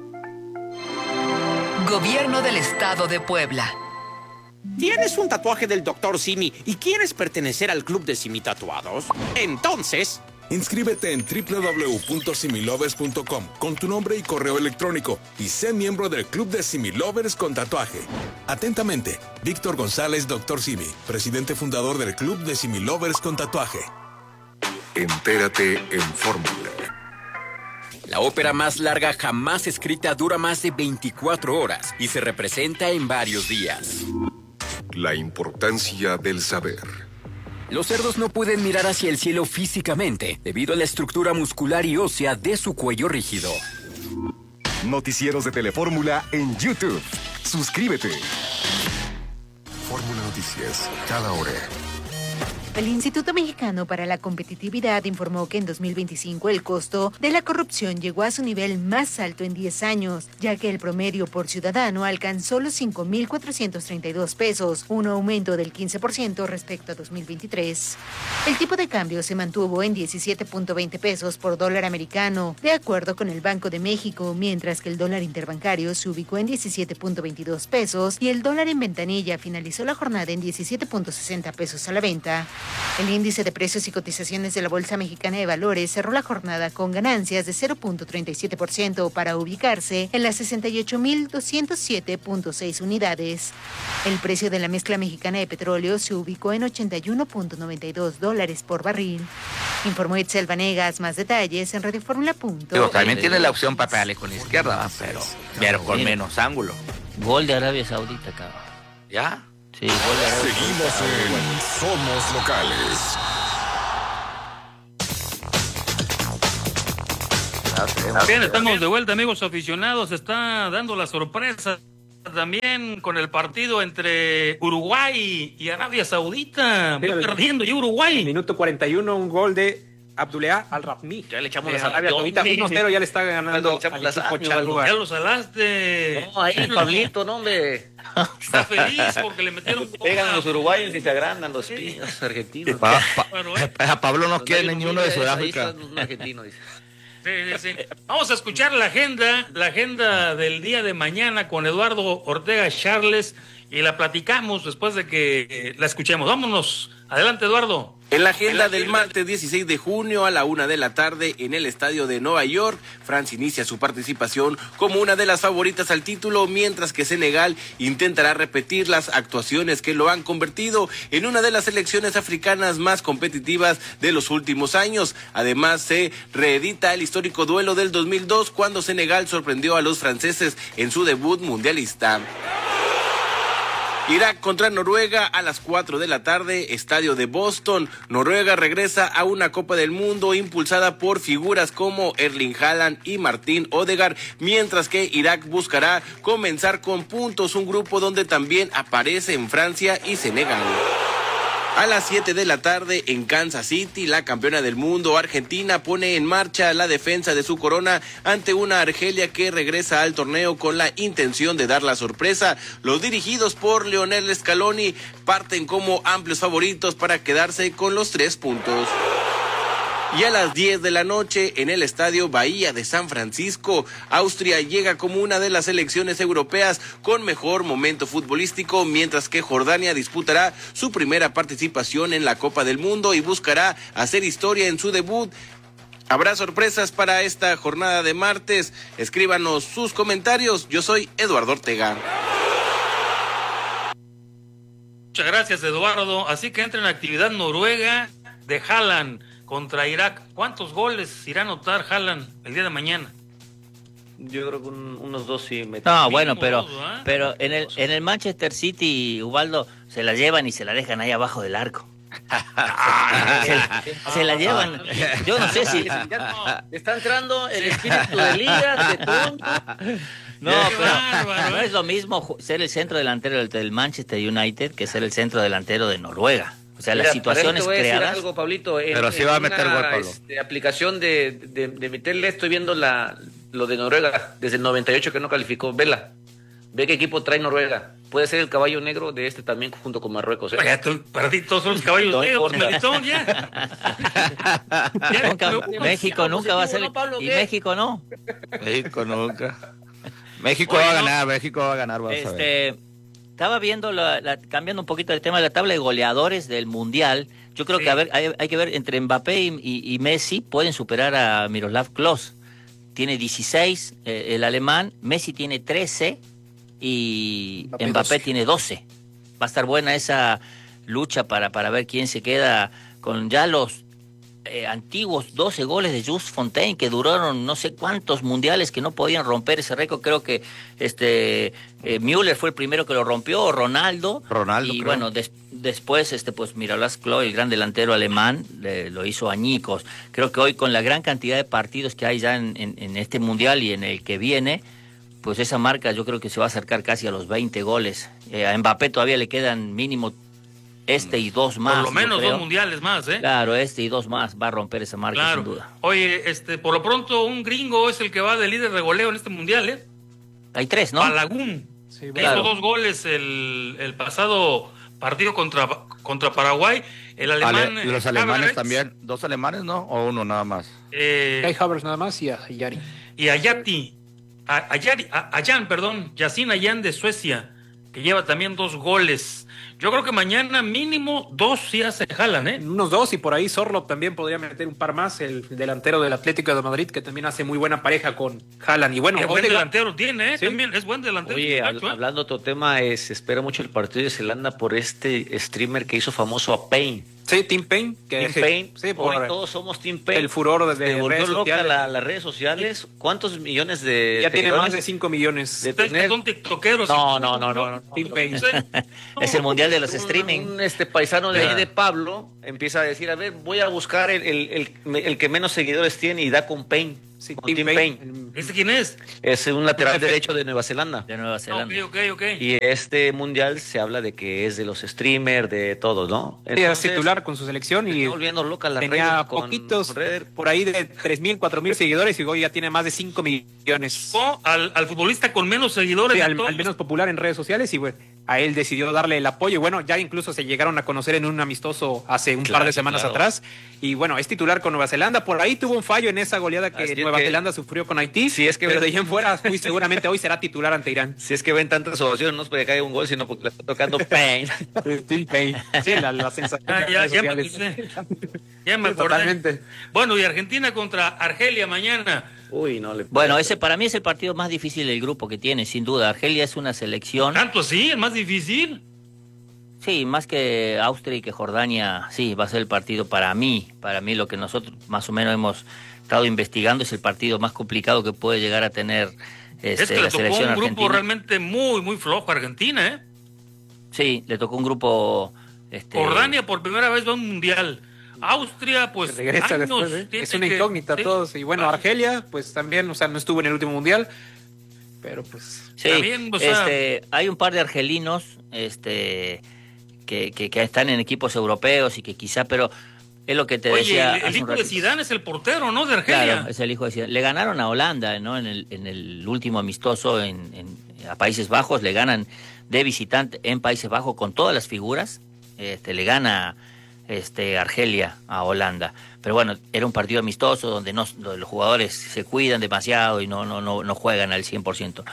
Gobierno del Estado de Puebla. ¿Tienes un tatuaje del doctor Simi y quieres pertenecer al club de Simi Tatuados? Entonces, inscríbete en doble u doble u doble u punto similovers punto com con tu nombre y correo electrónico y sé miembro del club de Similovers con tatuaje. Atentamente, Víctor González, doctor Simi, presidente fundador del club de Similovers con tatuaje. Entérate en Fórmula. La ópera más larga jamás escrita dura más de veinticuatro horas y se representa en varios días. La importancia del saber. Los cerdos no pueden mirar hacia el cielo físicamente debido a la estructura muscular y ósea de su cuello rígido. Noticieros de Telefórmula en YouTube. Suscríbete. Fórmula Noticias, cada hora. El Instituto Mexicano para la Competitividad informó que en dos mil veinticinco el costo de la corrupción llegó a su nivel más alto en diez años, ya que el promedio por ciudadano alcanzó los cinco mil cuatrocientos treinta y dos pesos, un aumento del quince por ciento respecto a dos mil veintitrés. El tipo de cambio se mantuvo en diecisiete punto veinte pesos por dólar americano, de acuerdo con el Banco de México, mientras que el dólar interbancario se ubicó en diecisiete punto veintidós pesos y el dólar en ventanilla finalizó la jornada en diecisiete punto sesenta pesos a la venta. El índice de precios y cotizaciones de la Bolsa Mexicana de Valores cerró la jornada con ganancias de cero punto treinta y siete por ciento para ubicarse en las sesenta y ocho mil doscientos siete punto seis unidades. El precio de la mezcla mexicana de petróleo se ubicó en ochenta y uno punto noventa y dos dólares por barril. Informó Itzel Vanegas. Más detalles en radioformula punto com. Digo, también tiene la opción para pegarle con la izquierda, pero, pero con menos ángulo. Gol de Arabia Saudita, cabrón. ¿Ya? Sí, gol de Arabia Seguimos en Somos Locales. Bien, estamos de vuelta, amigos aficionados. Se está dando la sorpresa también con el partido entre Uruguay y Arabia Saudita. Sí, perdiendo y Uruguay. Minuto cuarenta y uno, un gol de Abdullah Al-Rahmi. Ya le echamos de las Arabia Saudita, uno cero, ya le está ganando ya al equipo charrúa. Ya lo salaste. No, ahí Pablito, no, hombre. Está feliz porque le metieron gol. Pegan a los uruguayos y se agrandan los piños argentinos. Pa, pa, a Pablo no quiere ni uno de Sudáfrica. Argentino, dice. Sí, sí, sí. Vamos a escuchar la agenda, la agenda del día de mañana con Eduardo Ortega Charles y la platicamos después de que eh, la escuchemos. Vámonos. Adelante, Eduardo. En la agenda del martes dieciséis de junio a la una de la tarde en el estadio de Nueva York, Francia inicia su participación como una de las favoritas al título, mientras que Senegal intentará repetir las actuaciones que lo han convertido en una de las selecciones africanas más competitivas de los últimos años. Además, se reedita el histórico duelo del dos mil dos cuando Senegal sorprendió a los franceses en su debut mundialista. Irak contra Noruega a las cuatro de la tarde, estadio de Boston. Noruega regresa a una Copa del Mundo impulsada por figuras como Erling Haaland y Martín Odegaard, mientras que Irak buscará comenzar con puntos, un grupo donde también aparecen Francia y Senegal. A las siete de la tarde en Kansas City, la campeona del mundo Argentina pone en marcha la defensa de su corona ante una Argelia que regresa al torneo con la intención de dar la sorpresa. Los dirigidos por Lionel Scaloni parten como amplios favoritos para quedarse con los tres puntos. Y a las diez de la noche en el estadio Bahía de San Francisco, Austria llega como una de las selecciones europeas con mejor momento futbolístico, mientras que Jordania disputará su primera participación en la Copa del Mundo y buscará hacer historia en su debut. Habrá sorpresas para esta jornada de martes. Escríbanos sus comentarios. Yo soy Eduardo Ortega. Muchas gracias, Eduardo. Así que entra en actividad Noruega de Haaland contra Irak. ¿Cuántos goles irá a anotar Haaland el día de mañana? Yo creo que un, unos dos sí me... No, bueno, pero, dos, ¿eh? pero en el en el Manchester City, Ubaldo, se la llevan y se la dejan ahí abajo del arco. se, se la llevan. Yo no sé si... Está entrando el espíritu de liga, de tonto. No, pero no es lo mismo ser el centro delantero del, del Manchester United que ser el centro delantero de Noruega. O sea, Mira, las situaciones creadas. Algo, Pablito, en, pero sí va a meter gol, Pablo. Este, aplicación de, de, de meterle, estoy viendo la, lo de Noruega desde el noventa y ocho que no calificó. Vela. Ve qué equipo trae Noruega. Puede ser el caballo negro de este también junto con Marruecos. ¿eh? Oye, tú, para ti todos son los caballos negros, Melitón, ya. ya nunca, México nunca va a ser. No, Pablo, y ¿qué? México no. México nunca. México Oye, va a ganar, no. México va a ganar. Vas este, a ver. Estaba viendo, la, la, cambiando un poquito el tema de la tabla de goleadores del Mundial. Yo creo sí. que a ver, hay, hay que ver entre Mbappé y, y, y Messi pueden superar a Miroslav Klose. Tiene dieciséis, eh, el alemán. Messi tiene trece y Mbappé, Mbappé doce. Tiene doce. Va a estar buena esa lucha para, para ver quién se queda con ya los eh, antiguos doce goles de Just Fontaine, que duraron no sé cuántos mundiales, que no podían romper ese récord. Creo que este eh, Müller fue el primero que lo rompió, Ronaldo. Ronaldo, y creo. bueno, des, después este pues Miroslav Klose, el gran delantero alemán, le, lo hizo añicos. Creo que hoy, con la gran cantidad de partidos que hay ya en, en, en este mundial y en el que viene, pues esa marca yo creo que se va a acercar casi a los veinte goles. Eh, a Mbappé todavía le quedan mínimo Este y dos más. Por lo menos dos mundiales más, ¿eh? Claro, este y dos más va a romper esa marca, claro. sin duda. Oye, este, por lo pronto, un gringo es el que va de líder de goleo en este mundial, ¿eh? Hay tres, ¿no? Balagun. Sí, que claro. Hizo dos goles el, el pasado partido contra, contra Paraguay. El alemán. Ale, los alemanes Havertz. También. ¿Dos alemanes, no? ¿O uno nada más? Eh, Hay Havertz nada más y a Yari. Y a Yati. A, a, Yari, a, a Jan, perdón. Yacine Ayan de Suecia, que lleva también dos goles. Yo creo que mañana mínimo dos sí se jalan, ¿eh? Unos dos, y por ahí Sorloth también podría meter un par más, el delantero del Atlético de Madrid, que también hace muy buena pareja con Haaland. Y bueno, Qué buen delantero tiene, ¿eh? ¿Sí? También es buen delantero. Oye, hab- hablando de otro tema, eh, se espera mucho el partido de Zelanda por este streamer que hizo famoso a Payne. Sí, Tim Payne. Que Tim Payne. Sí, por Hoy todos somos Tim Payne. El furor desde Se volvió redes loca sociales. la, las redes sociales. ¿Cuántos millones de Ya tiene más de cinco millones. De tener... Son tiktokeros. No, no, no, no. no, no. Tim Payne. Es el mundial de los streaming. Un, este paisano de ahí de Pablo empieza a decir, a ver, voy a buscar el, el, el, el que menos seguidores tiene y da con Payne. Sí, con Tim Tim Payne. Payne. ¿Este quién es? Es un lateral derecho de Nueva Zelanda. De Nueva Zelanda. Ok, ok, ok. Y este mundial se habla de que es de los streamers, de todos, ¿no? Entonces, es titular con su selección y está volviendo loca la tenía con, poquitos, con Redder. por ahí de tres mil, cuatro mil seguidores y hoy ya tiene más de cinco millones. O al, al futbolista con menos seguidores. Sí, al, al menos popular en redes sociales y bueno, a él decidió darle el apoyo y bueno, ya incluso se llegaron a conocer en un amistoso hace un claro, par de semanas claro. atrás y bueno, es titular con Nueva Zelanda, por ahí tuvo un fallo en esa goleada que Así Nueva que, Zelanda sufrió con Haití, si es que pero ven, de ahí en fuera muy seguramente hoy será titular ante Irán. Si es que ven tantas ovaciones, no es porque caiga un gol, sino porque le está tocando Payne. Payne. Sí, la, la sensación. Ah, ya, ya, me acordé. ya me acordé. Totalmente. Bueno, y Argentina contra Argelia mañana. Uy, no le Bueno, ese para mí es el partido más difícil del grupo que tiene, sin duda. Argelia es una selección. ¿Tanto así? ¿El más difícil? Sí, más que Austria y que Jordania, sí, va a ser el partido para mí. Para mí lo que nosotros más o menos hemos estado investigando es el partido más complicado que puede llegar a tener este, es que la le tocó selección un grupo argentina. realmente muy, muy flojo a Argentina, ¿eh? Sí, le tocó un grupo... Este... Jordania por primera vez va a un mundial. Austria, pues, regresa años, después, ¿eh? Es una que, incógnita sí, todos. Y bueno, Argelia, pues también, o sea, no estuvo en el último mundial, pero pues... Sí, también, o sea, este, hay un par de argelinos este, que, que, que están en equipos europeos y que quizá, pero es lo que te oye, decía... el, el hijo de Zidane es el portero, ¿no? De Argelia. Claro, es el hijo de Zidane. Le ganaron a Holanda, ¿no? En el, en el último amistoso en, en, a Países Bajos, le ganan de visitante en Países Bajos con todas las figuras, este, le gana... Este, Argelia a Holanda, pero bueno, era un partido amistoso donde, no, donde los jugadores se cuidan demasiado y no, no, no, no juegan al cien por ciento.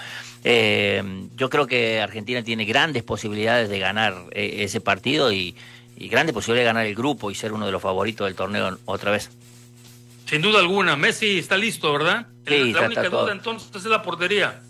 Eh, yo creo que Argentina tiene grandes posibilidades de ganar eh, ese partido y, y grandes posibilidades de ganar el grupo y ser uno de los favoritos del torneo otra vez. Sin duda alguna, Messi está listo, ¿verdad? Sí, la está, única está duda todo. entonces es la portería.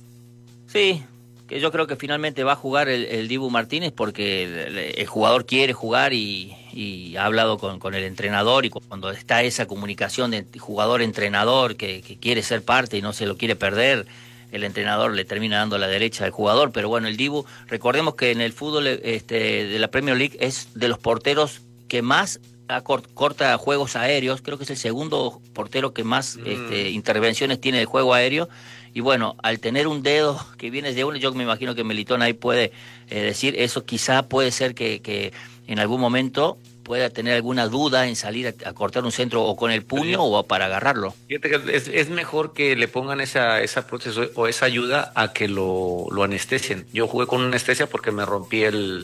Sí, que yo creo que finalmente va a jugar el, el Dibu Martínez porque el, el jugador quiere jugar y, y ha hablado con, con el entrenador y cuando está esa comunicación de jugador-entrenador que, que quiere ser parte y no se lo quiere perder, el entrenador le termina dando la derecha al jugador, pero bueno, el Dibu, recordemos que en el fútbol este, de la Premier League es de los porteros que más corta juegos aéreos, creo que es el segundo portero que más mm. este, intervenciones tiene de juego aéreo. Y bueno, al tener un dedo que viene de uno, yo me imagino que Melitón ahí puede eh, decir, eso quizá puede ser que, que en algún momento pueda tener alguna duda en salir a, a cortar un centro o con el puño sí. o para agarrarlo. Fíjate que es, es mejor que le pongan esa, esa prótesis o esa ayuda a que lo, lo anestesien. Yo jugué con anestesia porque me rompí el,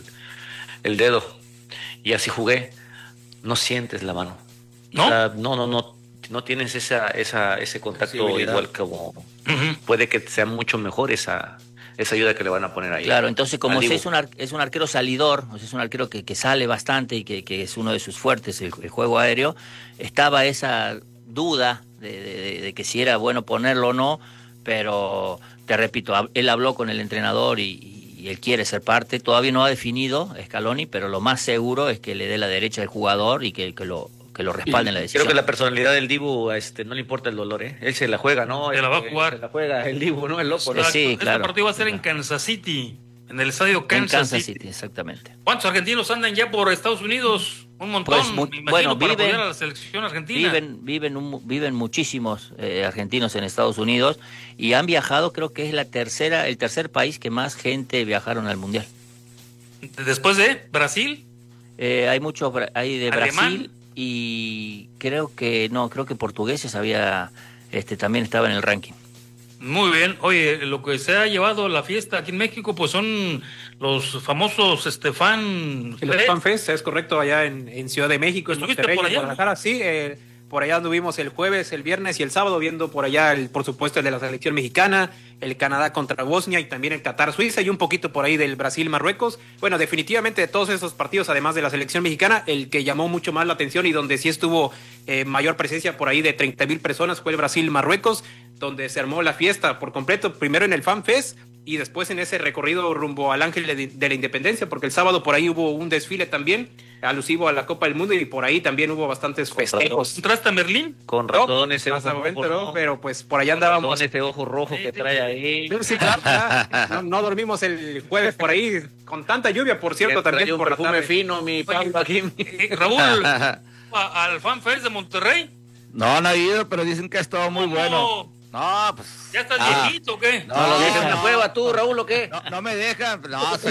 el dedo y así jugué. No sientes la mano. ¿No? O sea, no, no, no. No tienes esa, esa, ese contacto igual como... Uh-huh. Puede que sea mucho mejor esa, esa ayuda que le van a poner ahí. Claro, entonces como si es un, ar, es un arquero salidor, o sea, es un arquero que, que sale bastante y que, que es uno de sus fuertes, el, el juego aéreo, estaba esa duda de, de, de que si era bueno ponerlo o no, pero te repito, él habló con el entrenador y, y él quiere ser parte. Todavía no ha definido Scaloni, pero lo más seguro es que le dé la derecha al jugador y que, que lo... que lo respalden la decisión. Creo que la personalidad del Dibu este, no le importa el dolor, ¿eh? Él se la juega, ¿no? Se la va a jugar. Se la juega el Dibu, ¿no? El loco, ¿no? Sí, este claro. partido va a ser en Kansas City, en el estadio Kansas, en Kansas City. City. Exactamente. ¿Cuántos argentinos andan ya por Estados Unidos? Un montón, pues, mu- me imagino, bueno, para viven, apoyar a la selección argentina. Viven, viven, un, viven muchísimos eh, argentinos en Estados Unidos y han viajado, creo que es la tercera, el tercer país que más gente viajaron al Mundial. Después de Brasil. Eh, hay muchos, hay de ¿Alemán? Brasil y creo que, no, creo que portugueses había, este, también estaba en el ranking. Muy bien. Oye, lo que se ha llevado la fiesta aquí en México, pues son los famosos este, fan... El Fan Fest, es correcto, allá en, en Ciudad de México, en ¿Estuviste Monterrey, por en allá? Guadalajara, sí, eh, por allá anduvimos el jueves, el viernes y el sábado viendo por allá, el, por supuesto, el de la selección mexicana, el Canadá contra Bosnia y también el Qatar-Suiza y un poquito por ahí del Brasil-Marruecos. Bueno, definitivamente de todos esos partidos, además de la selección mexicana, el que llamó mucho más la atención y donde sí estuvo eh, mayor presencia por ahí de treinta mil personas fue el Brasil-Marruecos, donde se armó la fiesta por completo, primero en el Fan Fest y después en ese recorrido rumbo al Ángel de, de la Independencia, porque el sábado por ahí hubo un desfile también alusivo a la Copa del Mundo y por ahí también hubo bastantes festejos. ¿Entraste a Merlín? Con razón ese hasta ojo el momento rojo, no, pero pues por allá andábamos. Con ese ojo rojo que trae ahí. Sí, claro, ya. no, no dormimos el jueves por ahí con tanta lluvia, por cierto, Que también trae un por la perfume tarde. fino, mi Pablo aquí. Eh, Raúl, a- al Fan Fest de Monterrey. No, no ha ido, pero dicen que ha estado muy bueno. No, pues. ¿Ya estás ah, viejito o qué? No, ¿No lo no, dejas en no. la cueva tú, Raúl, o qué? No, no me dejan. No,